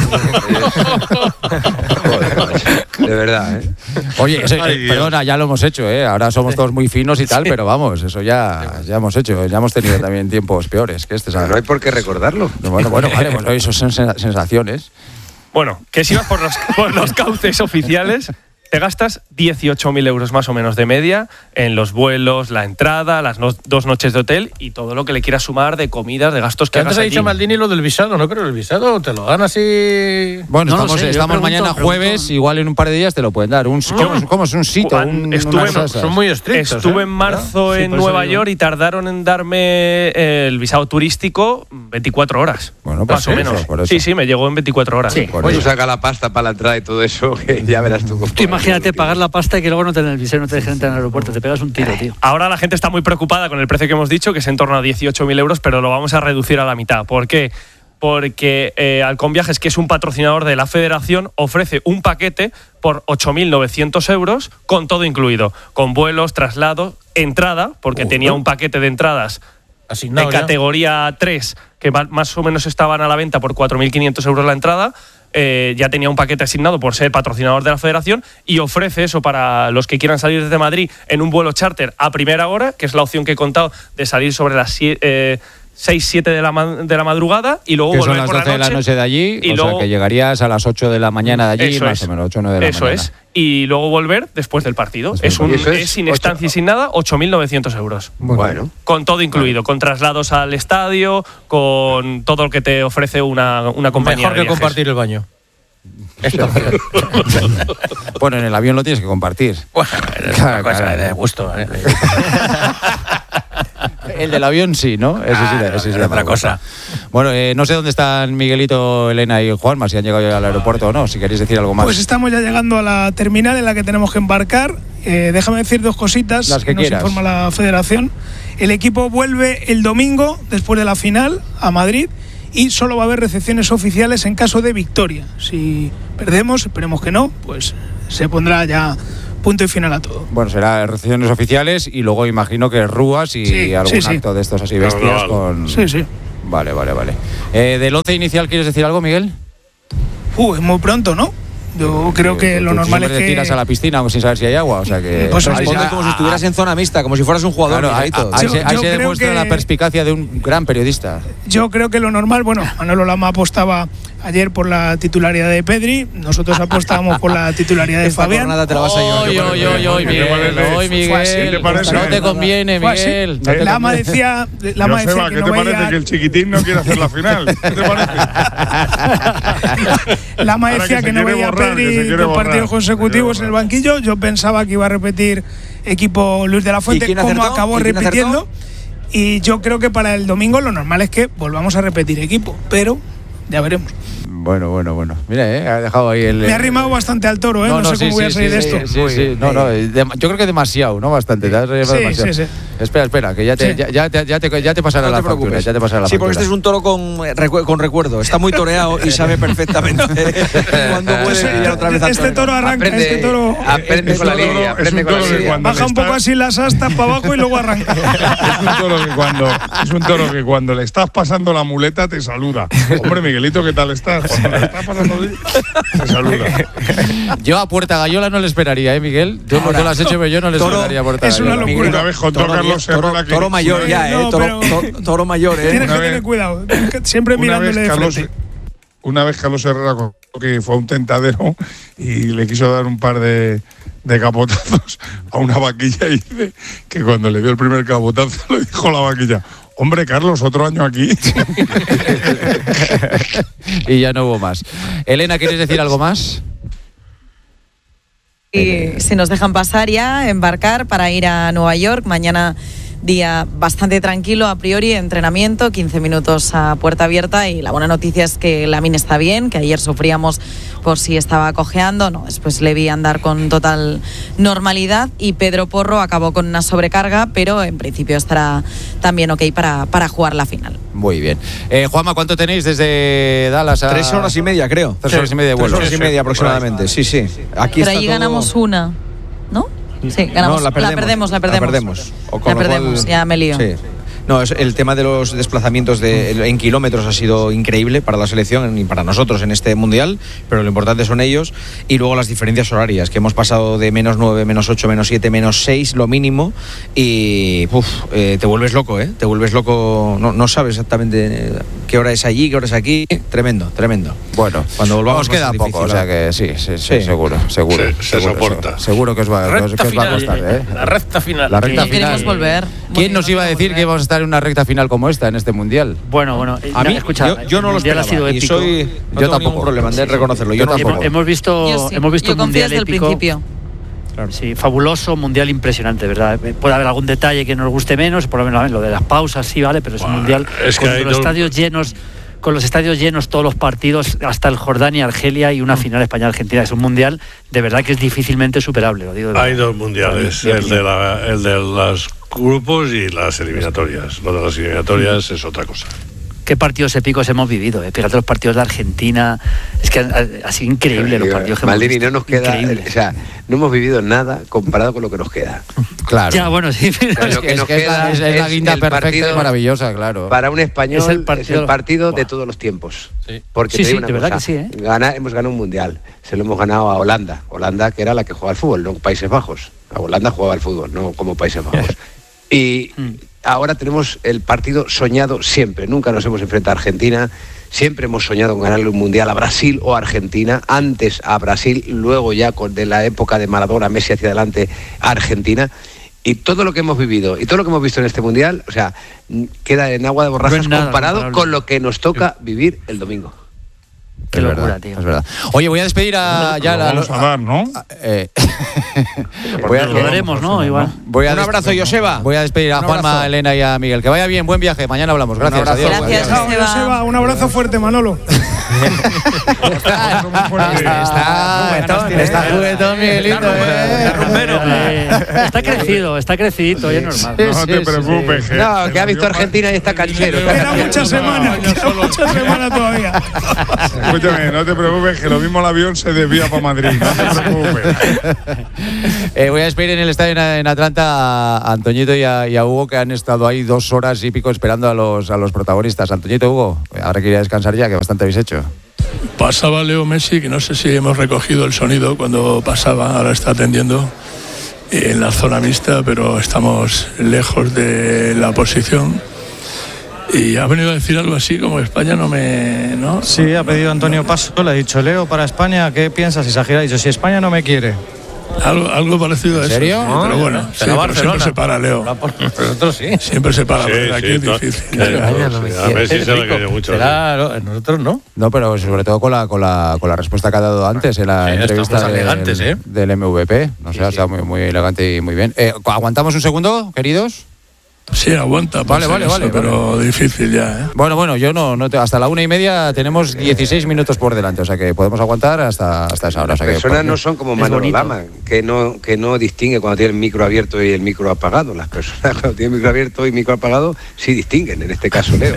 De verdad, ¿eh? Oye, eso, eh, Ay, Dios. perdona, ya lo hemos hecho, ¿eh? Ahora somos todos muy finos y tal, pero vamos, eso ya, ya hemos hecho. Ya hemos tenido también tiempos peores que este, ¿sabes? No hay por qué recordarlo. Bueno, bueno, vale, pues eso son sen- sensaciones. Bueno, que si vas por los, por los cauces oficiales, te gastas dieciocho mil euros más o menos de media en los vuelos, la entrada, las no, dos noches de hotel y todo lo que le quieras sumar de comidas, de gastos que Antes hagas ha allí. dicho Maldini lo del visado, no creo el visado, te lo dan así... Bueno, No lo estamos, sé, yo estamos pregunto, mañana pregunto. jueves, igual en un par de días te lo pueden dar. Un, ¿cómo, es- cómo es un sitio? Un, Estuve, unas cosas. son muy estrictos. Estuve ¿eh? en marzo Sí, en por eso Nueva digo. York y tardaron en darme el visado turístico veinticuatro horas. Bueno, pues más o eso, menos. por eso. Sí, sí, me llegó en veinticuatro horas. Sí, tú saca la pasta para la entrada y todo eso, que ya verás tú. Tú imagínate pagar la pasta y que luego no te den el visado, no te dejen entrar en el aeropuerto, te pegas un tiro, tío. Ahora la gente está muy preocupada con el precio que hemos dicho, que es en torno a dieciocho mil euros, pero lo vamos a reducir a la mitad. ¿Por qué? Porque eh, Halcón Viajes, que es un patrocinador de la federación, ofrece un paquete por ocho mil novecientos euros con todo incluido, con vuelos, traslados, entrada, porque Uh, tenía ¿no? un paquete de entradas Asignado de ya. categoría tres, que ma- más o menos estaban a la venta por cuatro mil quinientos euros la entrada. Eh, ya tenía un paquete asignado por ser patrocinador de la federación y ofrece eso para los que quieran salir desde Madrid en un vuelo charter a primera hora, que es la opción que he contado de salir sobre las sie- eh, seis, siete de la, ma- de la madrugada y luego Que son volver las por doce de la noche de allí, y o luego- sea que llegarías a las ocho de la mañana de allí, Eso más es. o menos, ocho o nueve de la Eso mañana. es. Y luego volver después del partido. Después Es, del un, partido. es, Eso es sin ocho- estancia y sin nada, ocho mil novecientos euros. Bueno. Con todo incluido, con traslados al estadio, con todo lo que te ofrece una, una compañía Mejor de que viajes. compartir el baño. Esta opción. Bueno, en el avión lo tienes que compartir. Bueno, es Claro, una cosa claro. de gusto. ¿eh? El del avión sí, ¿no? Ese sí, Claro, ese sí es da otra más gusto. cosa. Bueno, eh, no sé dónde están Miguelito, Elena y Juanma, si han llegado ya al aeropuerto o no, si queréis decir algo más. Pues estamos ya llegando a la terminal en la que tenemos que embarcar. Eh, déjame decir dos cositas Las que nos quieras. informa la federación. El equipo vuelve el domingo, después de la final, a Madrid y solo va a haber recepciones oficiales en caso de victoria. Si perdemos, esperemos que no, pues se pondrá ya punto y final a todo. Bueno, será recepciones oficiales y luego imagino que rúas y Sí, algún sí, sí. acto de estos así Claro, bestias claro. con... Sí, sí. Vale, vale, vale. Eh, ¿Del once inicial quieres decir algo, Miguel? Uh, es muy pronto, ¿no? Yo creo que lo Tú normal es siempre te que... tiras a la piscina sin saber si hay agua, o sea que... Pues Ahí Responde se- como si estuvieras en zona mixta, como si fueras un jugador. Claro, ahí, Miguelito. ahí Yo- se, ahí yo se creo demuestra que- la perspicacia de un gran periodista. Yo creo que lo normal, bueno, Manolo Lama apostaba ayer por la titularidad de Pedri, nosotros apostábamos por la titularidad de Esta Fabián. jornada te la vas a llevar. Oy, oy, oy, oy, ¿Qué te Miguel, parece? oy, Fue así, Miguel, ¿te parece? no te conviene, Fue así. Miguel. no te Lama conviene. decía, Lama decía Joseba, que ¿qué no te parece veía, que el chiquitín no quiere hacer la final? ¿Qué te parece? Lama Ahora decía que que, se no quiere veía borrar, a que se Pedri quiere dos borrar. partidos consecutivos en el banquillo. Yo pensaba que iba a repetir equipo Luis de la Fuente, quién como acertó? acabó ¿Y quién repitiendo. Y yo creo que para el domingo lo normal es que volvamos a repetir equipo, pero ya veremos. Bueno, bueno, bueno. Mira, eh, ha dejado ahí el... Me ha rimado bastante al toro, ¿eh? No, sé sí, cómo voy a sí, salir sí, de sí, esto. Sí, sí, no, no, de- yo creo que demasiado, ¿no? Bastante. Te has rimado Sí, demasiado. sí, sí. Espera, espera, que ya te, Sí. ya, ya te, ya te, ya te pasará No la te factura. preocupes. Ya te pasará la Sí, porque factura. este es un toro con, eh, recu- con recuerdo. Está muy toreado y sabe perfectamente cuándo puede Ese- pillar otra vez al este torero. toro arranca, Aprende, este toro aprende con la Es un línea, toro- es aprende un con la toro que línea. cuando baja le un poco está- así las astas para abajo y luego arranca. Es un toro que cuando es un toro que cuando le estás pasando la muleta te saluda. Hombre, Miguelito, ¿qué tal estás? Cuando le estás pasando te saluda. Yo a Puerta Gallola no le esperaría, ¿eh, Miguel? Yo Ahora, tú lo has hecho, pero yo no le toro esperaría a Puerta es una Gallola. locura. Una vez contó Toro, Carlos toro- Herrera que toro mayor ya, No, ¿eh? Toro, pero- toro- toro mayor, ¿eh? Tienes que Una tener vez- cuidado, tienes que- siempre una mirándole vez de Carlos frente. una vez Carlos Herrera contó que fue a un tentadero y le quiso dar un par de, de capotazos a una vaquilla y dice que cuando le dio el primer capotazo le dijo a la vaquilla: hombre, Carlos, otro año aquí. Y ya no hubo más. Elena, ¿quieres decir algo más? Y si nos dejan pasar ya, embarcar para ir a Nueva York. Mañana día bastante tranquilo a priori, entrenamiento, quince minutos a puerta abierta y la buena noticia es que Lamine está bien, que ayer sufríamos por si estaba cojeando, no, después le vi andar con total normalidad y Pedro Porro acabó con una sobrecarga, pero en principio estará también ok para, para jugar la final. Muy bien. Eh, Juanma, ¿cuánto tenéis desde Dallas a...? Tres horas y media, creo. Tres horas y media de vuelo. Tres horas y media aproximadamente, sí, sí. Aquí pero está allí todo- ganamos una, ¿no? Sí, ganamos. No, la perdemos. la perdemos, la perdemos. O con La lo cual- perdemos, ya me lío. Sí. No, es, el tema de los desplazamientos de, en kilómetros ha sido increíble para la selección y para nosotros en este mundial, pero lo importante son ellos. Y luego las diferencias horarias, que hemos pasado de menos nueve, menos ocho, menos siete, menos seis, lo mínimo. Y uf, eh, te vuelves loco, ¿eh? Te vuelves loco, no, no sabes exactamente qué qué hora es allí, qué hora es aquí. Tremendo, tremendo. Bueno, cuando volvamos os queda poco, o sea que sí, sí, sí, sí. seguro, seguro. Se, se seguro, soporta. Seguro que os va, que os, que os va a costar, ¿eh? La recta final. La recta Sí, final. queremos volver. ¿Quién nos iba a decir que íbamos a estar en una recta final como esta en este mundial? Bueno, bueno, A mí, escucha, yo, yo no lo Mundial esperaba ha sido y épico. soy, no Yo tengo tampoco. ningún problema en reconocerlo. Yo, Yo no lo tampoco. esperaba. Hemos visto, Yo sí. hemos visto Yo un confío mundial desde el épico. principio. Claro. Sí, fabuloso, mundial impresionante, ¿verdad? Puede haber algún detalle que nos guste menos, por lo menos lo de las pausas, sí, vale, pero es Bueno, un mundial es que con hay los dos- estadios llenos, con los estadios llenos todos los partidos, hasta el Jordania-Argelia y una final España-Argentina. Es un mundial de verdad que es difícilmente superable, lo digo de verdad. Hay dos mundiales, Bien, el bien. de, la, el de los grupos y las eliminatorias. Lo de las eliminatorias es otra cosa. Qué partidos épicos hemos vivido, ¿eh? Fíjate los partidos de Argentina, es que ha, ha sido increíble los partidos que hemos Maldini, visto. no nos queda, Increíble. o sea, no hemos vivido nada comparado con lo que nos queda. Claro. Ya, bueno, sí. O sea, lo que es nos que es la, queda es la es guinda el perfecta partido- y maravillosa, claro. Para un español Es es el el partido- partido, de todos los tiempos. Porque Sí, te sí, digo una de verdad cosa, que sí, ¿eh? gana- hemos ganado un mundial. Se lo hemos ganado a Holanda. Holanda, que era la que jugaba al fútbol, no Países Bajos. A Holanda jugaba al fútbol, no como Países Bajos. Y ahora tenemos el partido soñado siempre. Nunca nos hemos enfrentado a Argentina. Siempre hemos soñado con ganarle un mundial a Brasil o a Argentina. Antes a Brasil, luego ya con de la época de Maradona, Messi hacia adelante, a Argentina. Y todo lo que hemos vivido y todo lo que hemos visto en este mundial, o sea, queda en agua de borrajas No es nada comparado comparable. con lo que nos toca vivir el domingo. Qué es locura, verdad, tío. es verdad. Oye, voy a despedir a ya Lo la, vamos a dar, ¿no? eh, voy a, Lo daremos, ¿no? Igual. voy a Un des- abrazo, Joseba. Voy a despedir a Un Juanma, abrazo. a Elena y a Miguel. Que vaya bien, buen viaje. Mañana hablamos. Gracias. abrazo. Adiós. Gracias, Adiós. Chao, Joseba. Joseba, un abrazo fuerte, Manolo. Está, está, está juguetón, Miguelito. eh. Eh, está crecido, está crecidito, y es normal. No Sí, te sí, preocupes. que- No, que ha visto Argentina y está canchero. está Queda canchero. mucha semana, queda mucha semana todavía. Escúchame, no te preocupes, que lo mismo el avión se desvía para Madrid. No te preocupes. Eh, voy a despedir en el estadio en, en Atlanta a Antoñito y a, y a Hugo, que han estado ahí dos horas y pico esperando a los, a los protagonistas. Antoñito, Hugo, ahora quería descansar ya, que bastante habéis hecho. Pasaba Leo Messi, que no sé si hemos recogido el sonido cuando pasaba, ahora está atendiendo en la zona mixta, pero estamos lejos de la posición. Y ha venido a decir algo así como España no me... ¿no? Sí, ha pedido Antonio Paso, le ha dicho, Leo, para España, ¿qué piensas? Y Sajir ha dicho, si España no me quiere. Algo, algo parecido a ¿En eso. serio? Sí, pero bueno, sí, Será pero Barcelona. siempre se para, Leo. Nosotros sí. Siempre se para, Sí, pero aquí sí, es to- difícil. claro, sí, a Messi se le quería mucho. Claro, nosotros no. No, pero sobre todo con la, con la, con la respuesta que ha dado antes en la Sí, entrevista estamos del, elegantes, ¿eh? del M V P. No sé, ha estado muy, muy elegante y muy bien. Eh, ¿Aguantamos un segundo, queridos? Sí, aguanta, por Vale, si vale, acaso, vale, pero difícil ya, ¿eh? Bueno, bueno, yo no, no te- hasta la una y media tenemos dieciséis minutos por delante, o sea que podemos aguantar hasta, hasta esa hora. O sea que, Las personas no son como Es Manolo bonito. Lama, que no, que no distingue cuando tiene el micro abierto y el micro apagado. Las personas cuando tienen micro abierto y micro apagado sí distinguen, en este caso Leo.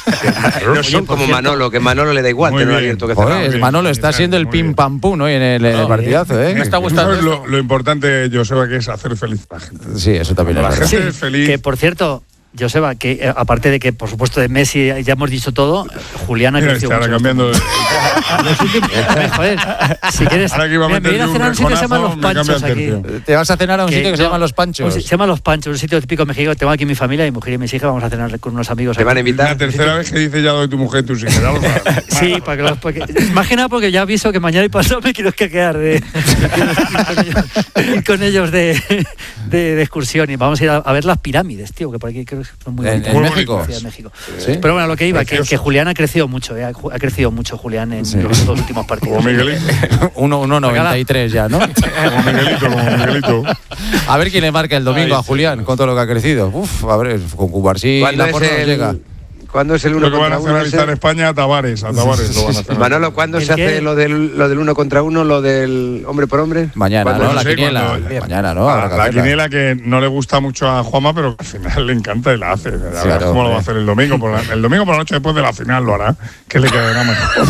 No son como Manolo, que Manolo le da igual Muy tener bien. abierto que Joder, cerrado. es Manolo está siendo el pim pam pum hoy en el, en el partidazo, ¿eh? Me está Eso gustando es lo, esto. lo importante, Joseba, que es hacer feliz a la gente. Sí, eso también La es verdad. gente es feliz. Que por cierto, Joseba, que eh, aparte de que por supuesto de Messi ya hemos dicho todo, Julián ha Mira, crecido está ahora mucho. cambiando. Los últimos- Joder, si quieres, Ahora que iba a mira, me voy a meterle un cenar a un sitio que se llama rejonazo, Los me cambia Panchos el aquí. tercio. Te vas a cenar a un Que sitio que se no, llama Los Panchos. un- Se llama Los Panchos, un sitio típico mexicano. Tengo aquí mi familia, mi mujer y mis hijas. Vamos a cenar con unos amigos. Te van a aquí. invitar. La tercera vez que dice ya lo de tu mujer y tus hijas. ya lo sabes. Sí, para que los, porque, más que nada porque ya aviso que mañana y pasado me quiero quedar de, ir con ellos, ir con ellos de, de, de excursión y vamos a ir a, a ver las pirámides, tío, que por aquí creo que son muy ¿En- bonitas. en Muy México? bonitas, en México. Sí. Pero bueno, lo que iba, que, Precioso. que Julián ha crecido mucho, eh, ha, ha crecido mucho Julián en Sí. los dos últimos partidos. Como Miguelito. uno uno noventa y tres ya, ¿no? Como Miguelito, como Miguelito. A ver quién le marca el domingo a Julián con todo lo que ha crecido. Uf, a ver, con Cubarsí ¿Cuándo la es porra nos el- llega. ¿Cuándo es el uno Lo que van a contra uno? nacionalizar ese? España a Tavares. A Tavares lo van a hacer. Manolo, ¿cuándo ¿El se qué? hace lo del, lo del uno contra uno, lo del hombre por hombre? Mañana, ¿Cuándo? ¿no? No La sé, quiniela. cuando- Mañana, ¿no? Ah, Habrá que la hacerla. quiniela que no le gusta mucho a Juanma, pero al final le encanta y la hace. A ver Claro, cómo lo va hombre. a hacer el domingo. Por la- el domingo por la noche después de la final lo hará. Que le quedará mejor.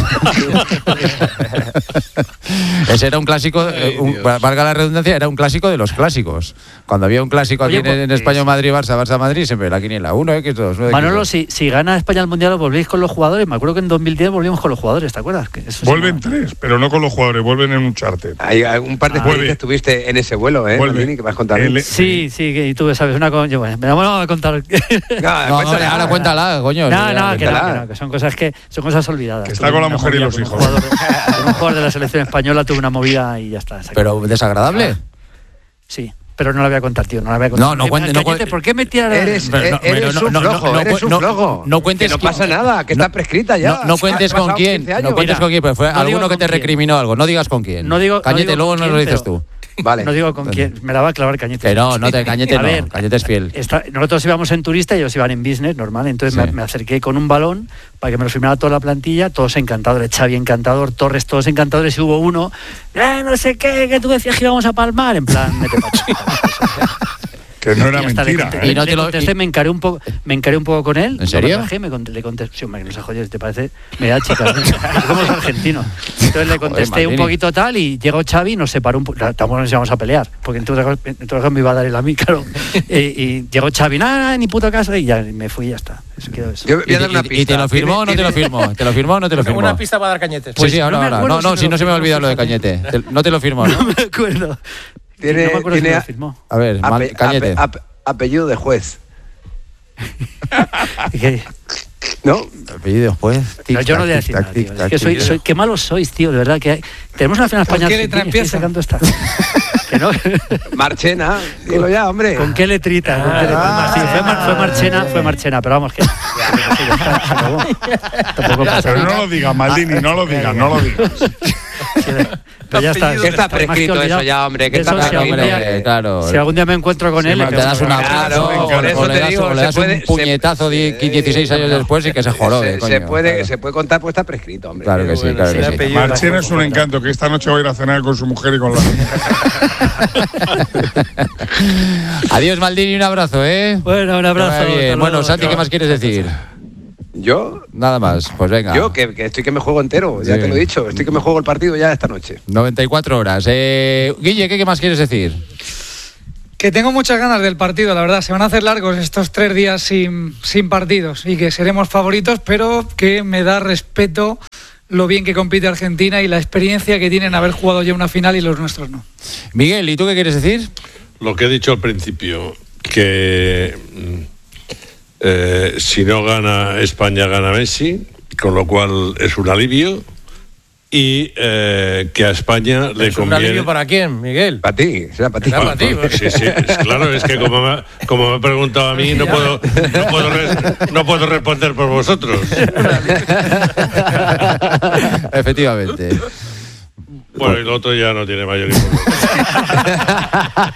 Ese era un clásico, eh, un- valga la redundancia, era un clásico de los clásicos. Cuando había un clásico aquí Oye, en, en pues, España, Madrid, Barça, Barça, Madrid, siempre la quiniela. uno equis dos, uno equis dos. Manolo, si, si gana gana España el Mundial, volvéis con los jugadores. Me acuerdo que en dos mil diez volvimos con los jugadores, ¿te acuerdas? Que eso vuelven sí, tres, pero no con los jugadores, vuelven en un charter. Hay un par de ah, que estuviste en ese vuelo, ¿eh? Maldini, que vas a contar. El, sí, sí, y tú sabes una cosa. Bueno, me vamos a contar. No, no, no, ahora cuéntala, coño. No, no, que no, que no, que son cosas que son cosas olvidadas. Que está con la mujer y los hijos. Un jugador, un jugador de la selección española tuvo una movida y ya está. Pero desagradable. Sí. Pero no la voy a contar, tío. No la voy a contar. No, no cuentes. No cuente, ¿por qué me tiras? Eres, pero no, eres pero un no, flojo, no, eres un no, flojo. No cuentes. Que no pasa nada, que está prescrita ya. No, no cuentes con quién. No cuentes con quién, pero fue alguno que te recriminó algo. No digas con quién. No digo. Cañete, luego no lo dices tú. Vale. No digo con quién. Me la va a clavar Cañete. Que no, no te, Cañete no. Ver, Cañete es fiel. Está, nosotros íbamos en turista y ellos iban en business, normal. Entonces sí. me, me acerqué con un balón para que me lo firmara toda la plantilla. Todos encantadores. Xavi encantador, Torres, todos encantadores. Y hubo uno, eh, no sé qué, que tú decías que íbamos a palmar. En plan, mete pacho. Que no era mentira. Contesté, ¿eh? Y no te lo contesté, y... me encaré un poco, me encaré un poco con él. ¿En serio? Bajé, me conté, le contesté, sí, hombre, que no se jodió, ¿te parece? Me da chicas, somos argentinos. Entonces le contesté Joder, un poquito tal y llegó Xavi y nos separó un poco. Tampoco nos íbamos a pelear, porque entonces me iba a dar el a mí, claro. y, y llegó Xavi, nada, ni puto caso, y ya me fui y ya está. Eso quedó eso. Yo voy a dar una pista. ¿Y te lo firmó o no te lo firmó? ¿Te lo firmó o no te lo firmó? Una pista para dar Cañete. Pues sí, ahora, ahora. No, no, si no se me ha olvidado lo de Cañete. No te lo firmó, ¿no? No me acuerdo. Tiene, no me acuerdo tiene, si me lo firmó. A ver, mal, Cañete. Ape, ape, apellido de juez. ¿Qué? ¿No? Apellido de juez. No, yo no voy a decir nada, tío. Es que soy, soy, qué malos sois, tío, de verdad. que hay, Tenemos una final España. ¿Con qué letra empieza? Sacando esta. Que no. Marchena, dilo ya, hombre. ¿Con qué letrita? ¿Con qué letrita? Sí, fue, Mar, fue Marchena, fue Marchena, pero vamos que. Tampoco pasa pero no lo digas, Maldini, no lo digas, no lo digas. Pero ya está. Que está prescrito eso ya, hombre. Que está prescrito. Si, hombre, claro. Si algún día me encuentro con sí, él, te das una claro, por eso te digo, o le das un puñetazo dieciséis años después y que se jorobe. Se puede se puede contar, pues está prescrito, hombre. Claro que sí, claro que sí. Marchena es un encanto, que esta noche va a ir a cenar con su mujer y con la. Adiós, Maldini, un abrazo, ¿eh? Bueno, un abrazo. Bueno, Santi, ¿qué más quieres decir? ¿Yo? Nada más, pues venga. Yo, que, que estoy que me juego entero, ya sí. Te lo he dicho. Estoy que me juego el partido ya esta noche. noventa y cuatro horas. Eh, Guille, ¿qué, ¿qué más quieres decir? Que tengo muchas ganas del partido, la verdad. Se van a hacer largos estos tres días sin, sin partidos y que seremos favoritos, pero que me da respeto lo bien que compite Argentina y la experiencia que tienen haber jugado ya una final y los nuestros no. Miguel, ¿y tú qué quieres decir? Lo que he dicho al principio, que eh, si no gana España, gana Messi, con lo cual es un alivio. Y eh, que a España le ¿Es conviene. ¿Un alivio para quién, Miguel? Para ti, será para ti. ¿Será para ti? Sí, sí, es claro, es que como me, como me ha preguntado a mí, no puedo, no puedo, res, no puedo responder por vosotros. Efectivamente. Bueno, y el otro ya no tiene mayor importancia.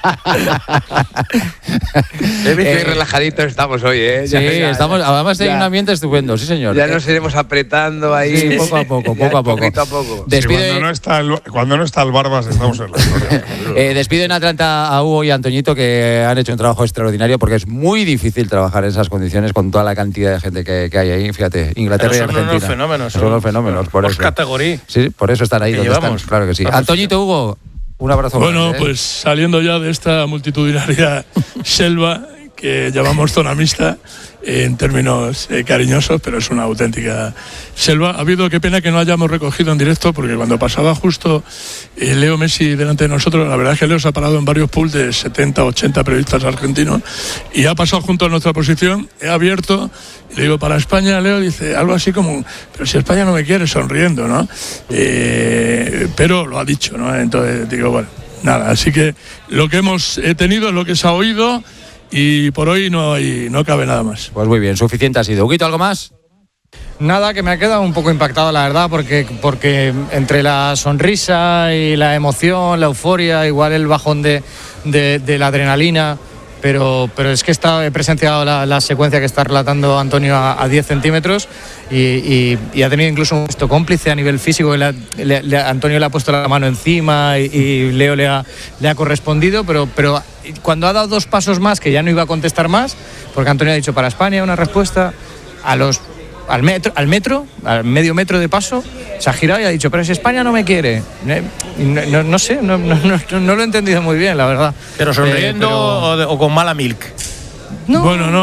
Qué relajaditos estamos hoy, ¿eh? Ya, sí, ya, estamos, además hay un ambiente estupendo, sí señor. Ya nos iremos apretando ahí. Sí, poco a poco, poco a poco. Poquito a poco. Despide... Sí, cuando, no está el, cuando no está el Barbas estamos en la historia. eh, despido en Atlanta a Hugo y a Antoñito, que han hecho un trabajo extraordinario, porque es muy difícil trabajar en esas condiciones con toda la cantidad de gente que, que hay ahí. Fíjate, Inglaterra y Argentina. Son unos fenómenos. Son unos fenómenos, por eso. Categoría. Sí, por eso están ahí donde llevamos. están, claro que sí. Antoñito, Hugo, un abrazo. Bueno, grande, ¿eh? Pues saliendo ya de esta multitudinaria selva que llamamos zona mixta en términos eh, cariñosos, pero es una auténtica selva. Ha habido, qué pena que no hayamos recogido en directo, porque cuando pasaba justo eh, Leo Messi delante de nosotros, la verdad es que Leo se ha parado en varios pools de setenta, ochenta periodistas argentinos y ha pasado junto a nuestra posición, he abierto y le digo, para España, Leo dice algo así como, pero si España no me quiere, sonriendo, ¿no? Eh, pero lo ha dicho, ¿no? Entonces digo, bueno, nada, así que lo que hemos tenido es lo que se ha oído. Y por hoy no hay, no cabe nada más. Pues muy bien, suficiente ha sido. Huguito, ¿algo más? Nada, que me ha quedado un poco impactado, la verdad, porque, porque entre la sonrisa y la emoción, la euforia, igual el bajón de, de, de la adrenalina, pero, pero es que está, he presenciado la, la secuencia que está relatando Antonio a, a diez centímetros y, y, y ha tenido incluso un gesto cómplice a nivel físico. Le, le, le, Antonio le ha puesto la mano encima y, y Leo le ha, le ha correspondido, pero, pero cuando ha dado dos pasos más, que ya no iba a contestar más, porque Antonio ha dicho para España una respuesta, a los al metro, al metro, al medio metro de paso, se ha girado y ha dicho, pero si España no me quiere. No, no, no sé, no, no, no, no lo he entendido muy bien, la verdad. ¿Pero sonriendo eh, pero... O, de, o con mala milk? No. Bueno, no.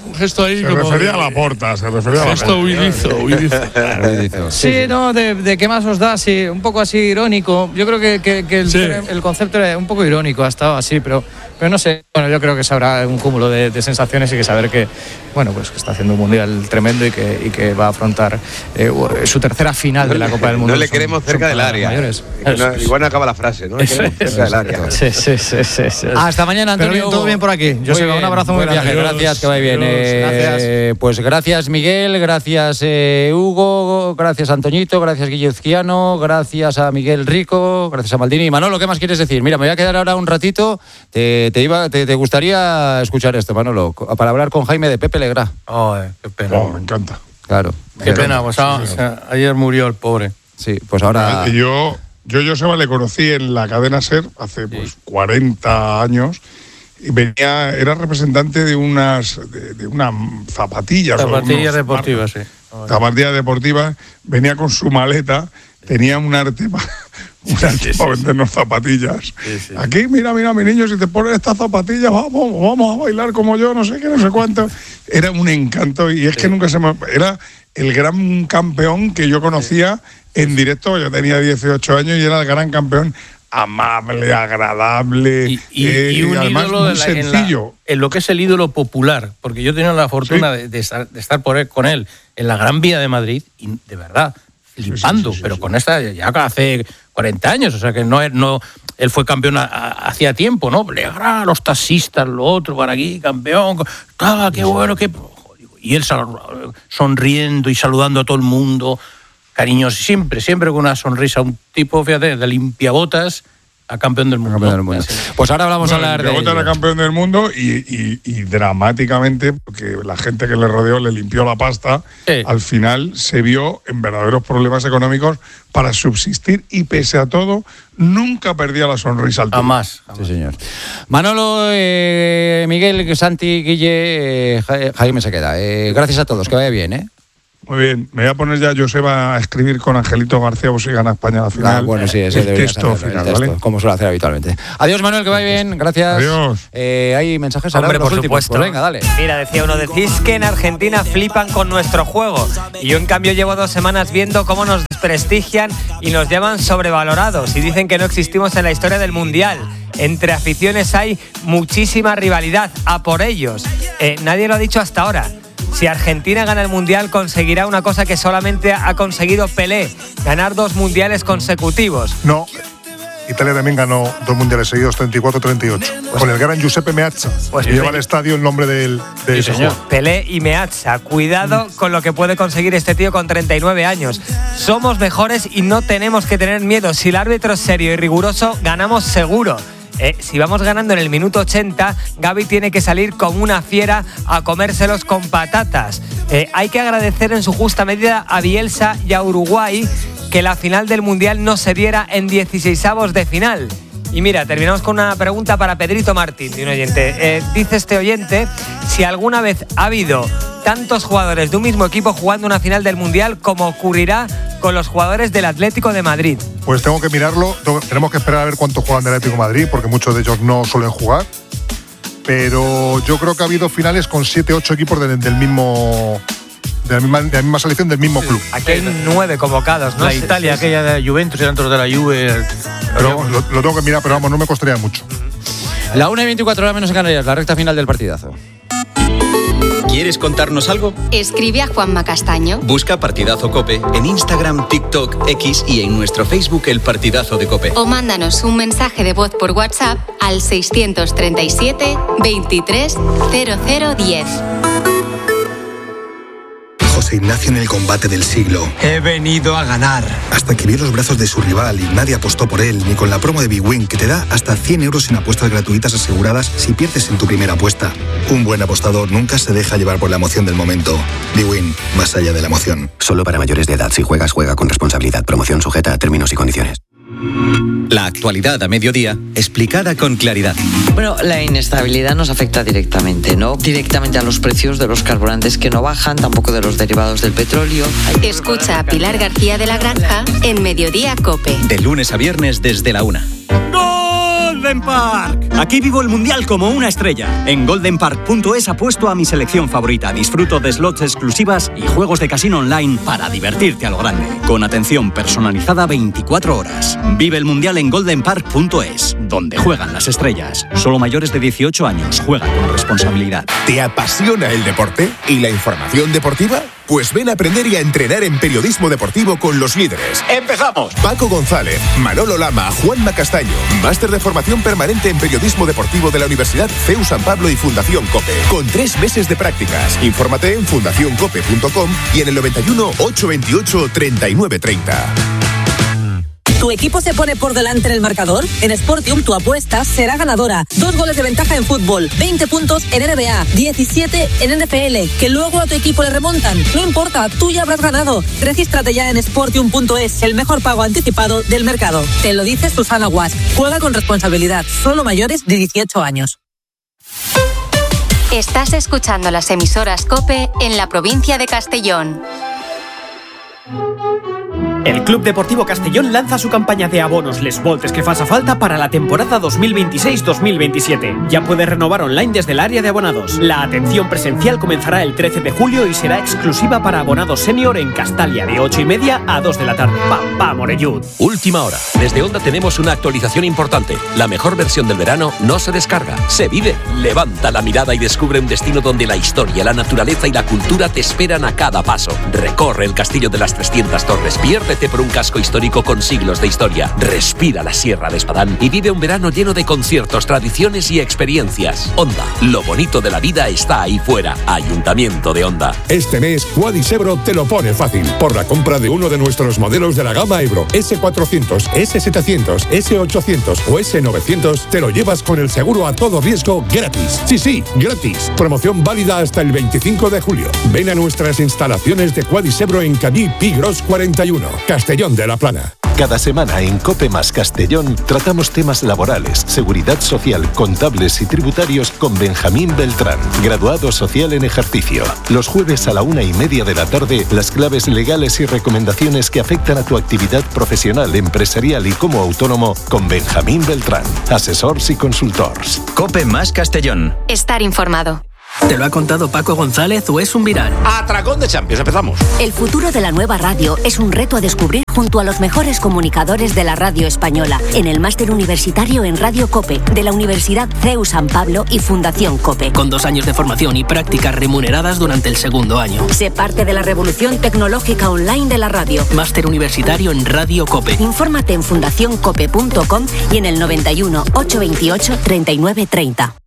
un gesto ahí Se como refería de- a la porta, se refería a la Gesto porta. huidizo, huidizo. Sí, no, de, de qué más os da, sí, un poco así irónico. Yo creo que, que, que el, Sí. el concepto era un poco irónico, ha estado así, pero, pero no sé. Bueno, yo creo que sabrá un cúmulo de, de sensaciones y que saber que, bueno, pues que está haciendo un mundial tremendo y que, y que va a afrontar eh, su tercera final de la Copa del Mundo. No le Son- queremos son cerca del palabras área. mayores. No, igual no acaba la frase, ¿no? Le queremos cerca del área. Sí, sí, sí, sí, sí. Hasta mañana, Antonio. Pero bien, todo bien por aquí. Muy Joseba, un bien, abrazo muy buen grande. viaje, gracias, que vaya bien. Adiós. Eh, Gracias. Pues gracias, Miguel, gracias, eh, Hugo, gracias, Antoñito, gracias, Guillezquiano, gracias a Miguel Rico, gracias a Maldini. Manolo, ¿qué más quieres decir? Mira, me voy a quedar ahora un ratito. Te, te, iba, te, te gustaría escuchar esto, Manolo, para hablar con Jaime de Pepe Legrá. Oh, qué pena. Oh, me encanta. Claro. Qué pena, pues ah, o sea, ayer murió el pobre. Sí, pues ahora... Y Yo, yo Joseba le conocí en la cadena SER hace pues cuarenta años y venía, era representante de unas de, de unas zapatillas. o Zapatillas unos- deportivas, sí. Zapatillas deportivas, venía con su maleta, tenía un arte para un arte para vendernos zapatillas. Aquí, mira, mira, mi niño, si te pones estas zapatillas, vamos, vamos a bailar como yo, no sé qué, no sé cuánto. Era un encanto y es que nunca se me... Era el gran campeón que yo conocía en directo. Yo tenía dieciocho años y era el gran campeón, amable, agradable Y, y- eh, y un además ídolo muy de la- en, la- sencillo. en lo que es el ídolo popular, porque yo he tenido la fortuna de, de estar, de estar por él, con él en la Gran Vía de Madrid y de verdad, flipando, sí, sí, pero sí. con esta ya hace cuarenta años, o sea que no, es- no él fue campeón a- a- hacía tiempo, ¿no? Legrá, los taxistas, lo otro, para aquí, campeón, ah, qué bueno, qué... Y él sal- sonriendo y saludando a todo el mundo, cariñoso, siempre, siempre con una sonrisa, un tipo, fíjate, de limpiabotas a campeón del mundo. Campeón del mundo. Pues ahora vamos a Bueno, hablar de... Pivota era campeón del mundo y, y- y dramáticamente, porque la gente que le rodeó le limpió la pasta, al final se vio en verdaderos problemas económicos para subsistir y pese a todo nunca perdía la sonrisa al tío. Jamás. Sí, señor. Manolo, eh, Miguel, Santi, Guille, eh, Ja- Jaime se queda. Eh, gracias a todos, que vaya bien, ¿eh? Muy bien, me voy a poner ya Joseba a escribir con Angelito García por si gana España la final. Ah, bueno, sí, ese el deberías texto hacerlo, el final, texto, ¿vale? como suele hacer habitualmente. Adiós, Manuel, que vaya bien. Gracias. Adiós. Eh, ¿Hay mensajes? Hombre, ahora, los por últimos? supuesto. Pues venga, dale. Mira, decía uno, decís que en Argentina flipan con nuestro juego. Y yo, en cambio, llevo dos semanas viendo cómo nos desprestigian y nos llaman sobrevalorados. Y dicen que no existimos en la historia del Mundial. Entre aficiones hay muchísima rivalidad. A por ellos. Eh, nadie lo ha dicho hasta ahora. Si Argentina gana el Mundial, conseguirá una cosa que solamente ha conseguido Pelé: ganar dos mundiales consecutivos. No. Italia también ganó dos mundiales seguidos, treinta y cuatro treinta y ocho. Con el gran Giuseppe Meazza, Pues que lleva Pelé. al estadio el nombre del, de ese jugador. Pelé y Meazza. Cuidado con lo que puede conseguir este tío con treinta y nueve años. Somos mejores y no tenemos que tener miedo. Si el árbitro es serio y riguroso, ganamos seguro. Eh, si vamos ganando en el minuto ochenta, Gavi tiene que salir como una fiera a comérselos con patatas. Eh, hay que agradecer en su justa medida a Bielsa y a Uruguay que la final del Mundial no se diera en dieciseisavos de final. Y mira, terminamos con una pregunta para Pedrito Martín, de un oyente. Eh, dice este oyente si alguna vez ha habido tantos jugadores de un mismo equipo jugando una final del Mundial como ocurrirá con los jugadores del Atlético de Madrid. Pues tengo que mirarlo, tengo- tenemos que esperar a ver cuántos juegan del Atlético de Madrid, porque muchos de ellos no suelen jugar. Pero yo creo que ha habido finales con siete, ocho equipos del, del mismo, de la misma, de la misma selección del mismo club. Aquí hay nueve convocados, ¿no? La Sí, Italia, sí, sí. aquella de Juventus, eran todos de la Juve. Pero lo, lo tengo que mirar, pero vamos, no me costaría mucho. La una y veinticuatro horas menos en Canarias, la recta final del partidazo. ¿Quieres contarnos algo? Escribe a Juanma Castaño. Busca Partidazo Cope en Instagram, TikTok, X y en nuestro Facebook El Partidazo de Cope. O mándanos un mensaje de voz por WhatsApp al seiscientos treinta y siete veintitrés cero cero diez. José Ignacio en el combate del siglo. He venido a ganar. Hasta que vio los brazos de su rival y nadie apostó por él, ni con la promo de Big Win, que te da hasta cien euros en apuestas gratuitas aseguradas si pierdes en tu primera apuesta. Un buen apostador nunca se deja llevar por la emoción del momento. Big Win, más allá de la emoción. Solo para mayores de edad. Si juegas, juega con responsabilidad. Promoción sujeta a términos y condiciones. La actualidad a mediodía, explicada con claridad. Bueno, la inestabilidad nos afecta directamente, ¿no? Directamente a los precios de los carburantes que no bajan, tampoco de los derivados del petróleo. Escucha a Pilar García de la Granja en Mediodía Cope. De lunes a viernes desde la una. ¡Gol de Golden Park. Aquí vivo el mundial como una estrella. En golden park punto es apuesto a mi selección favorita. Disfruto de slots exclusivas y juegos de casino online para divertirte a lo grande. Con atención personalizada veinticuatro horas. Vive el mundial en golden park punto es, donde juegan las estrellas. Solo mayores de dieciocho años. Juega con responsabilidad. ¿Te apasiona el deporte y la información deportiva? Pues ven a aprender y a entrenar en periodismo deportivo con los líderes. ¡Empezamos! Paco González, Manolo Lama, Juanma Castaño. Máster de formación permanente en periodismo deportivo de la Universidad C E U San Pablo y Fundación COPE. Con tres meses de prácticas. Infórmate en fundación cope punto com y en el noventa y uno, ochocientos veintiocho, treinta y nueve treinta. ¿Tu equipo se pone por delante en el marcador? En Sportium tu apuesta será ganadora. Dos goles de ventaja en fútbol, veinte puntos en N B A, diecisiete en N F L, que luego a tu equipo le remontan. No importa, tú ya habrás ganado. Regístrate ya en sportium punto es, el mejor pago anticipado del mercado. Te lo dice Susana Guas. Juega con responsabilidad, solo mayores de dieciocho años. Estás escuchando las emisoras COPE en la provincia de Castellón. El Club Deportivo Castellón lanza su campaña de abonos Les Voltes que faça falta para la temporada dos mil veintiséis dos mil veintisiete. Ya puedes renovar online desde el área de abonados. La atención presencial comenzará el trece de julio y será exclusiva para abonados senior en Castalia de ocho y media a dos de la tarde. ¡Papá Morellud! Última hora. Desde Onda tenemos una actualización importante. La mejor versión del verano no se descarga, se vive. Levanta la mirada y descubre un destino donde la historia, la naturaleza y la cultura te esperan a cada paso. Recorre el Castillo de las trescientas Torres, pierde por un casco histórico con siglos de historia. Respira la Sierra de Espadán y vive un verano lleno de conciertos, tradiciones y experiencias. Onda, lo bonito de la vida está ahí fuera. Ayuntamiento de Onda. Este mes, Quadis Ebro te lo pone fácil. Por la compra de uno de nuestros modelos de la gama Ebro, ese cuatrocientos, ese setecientos, ese ochocientos o ese novecientos, te lo llevas con el seguro a todo riesgo gratis. Sí, sí, gratis. Promoción válida hasta el veinticinco de julio. Ven a nuestras instalaciones de Quadis Ebro en Cadí Pigros cuarenta y uno. Castellón de la Plana. Cada semana en COPE más Castellón tratamos temas laborales, seguridad social, contables y tributarios con Benjamín Beltrán, graduado social en ejercicio. Los jueves a la una y media de la tarde, las claves legales y recomendaciones que afectan a tu actividad profesional, empresarial y como autónomo con Benjamín Beltrán, asesors y consultors. COPE más Castellón. Estar informado. ¿Te lo ha contado Paco González o es un viral? Atracón de Champions, empezamos. El futuro de la nueva radio es un reto a descubrir junto a los mejores comunicadores de la radio española en el máster universitario en Radio COPE de la Universidad C E U San Pablo y Fundación COPE. Con dos años de formación y prácticas remuneradas durante el segundo año. Sé parte de la revolución tecnológica online de la radio. Máster universitario en Radio COPE. Infórmate en fundación cope punto com y en el noventa y uno, ochocientos veintiocho, treinta y nueve treinta.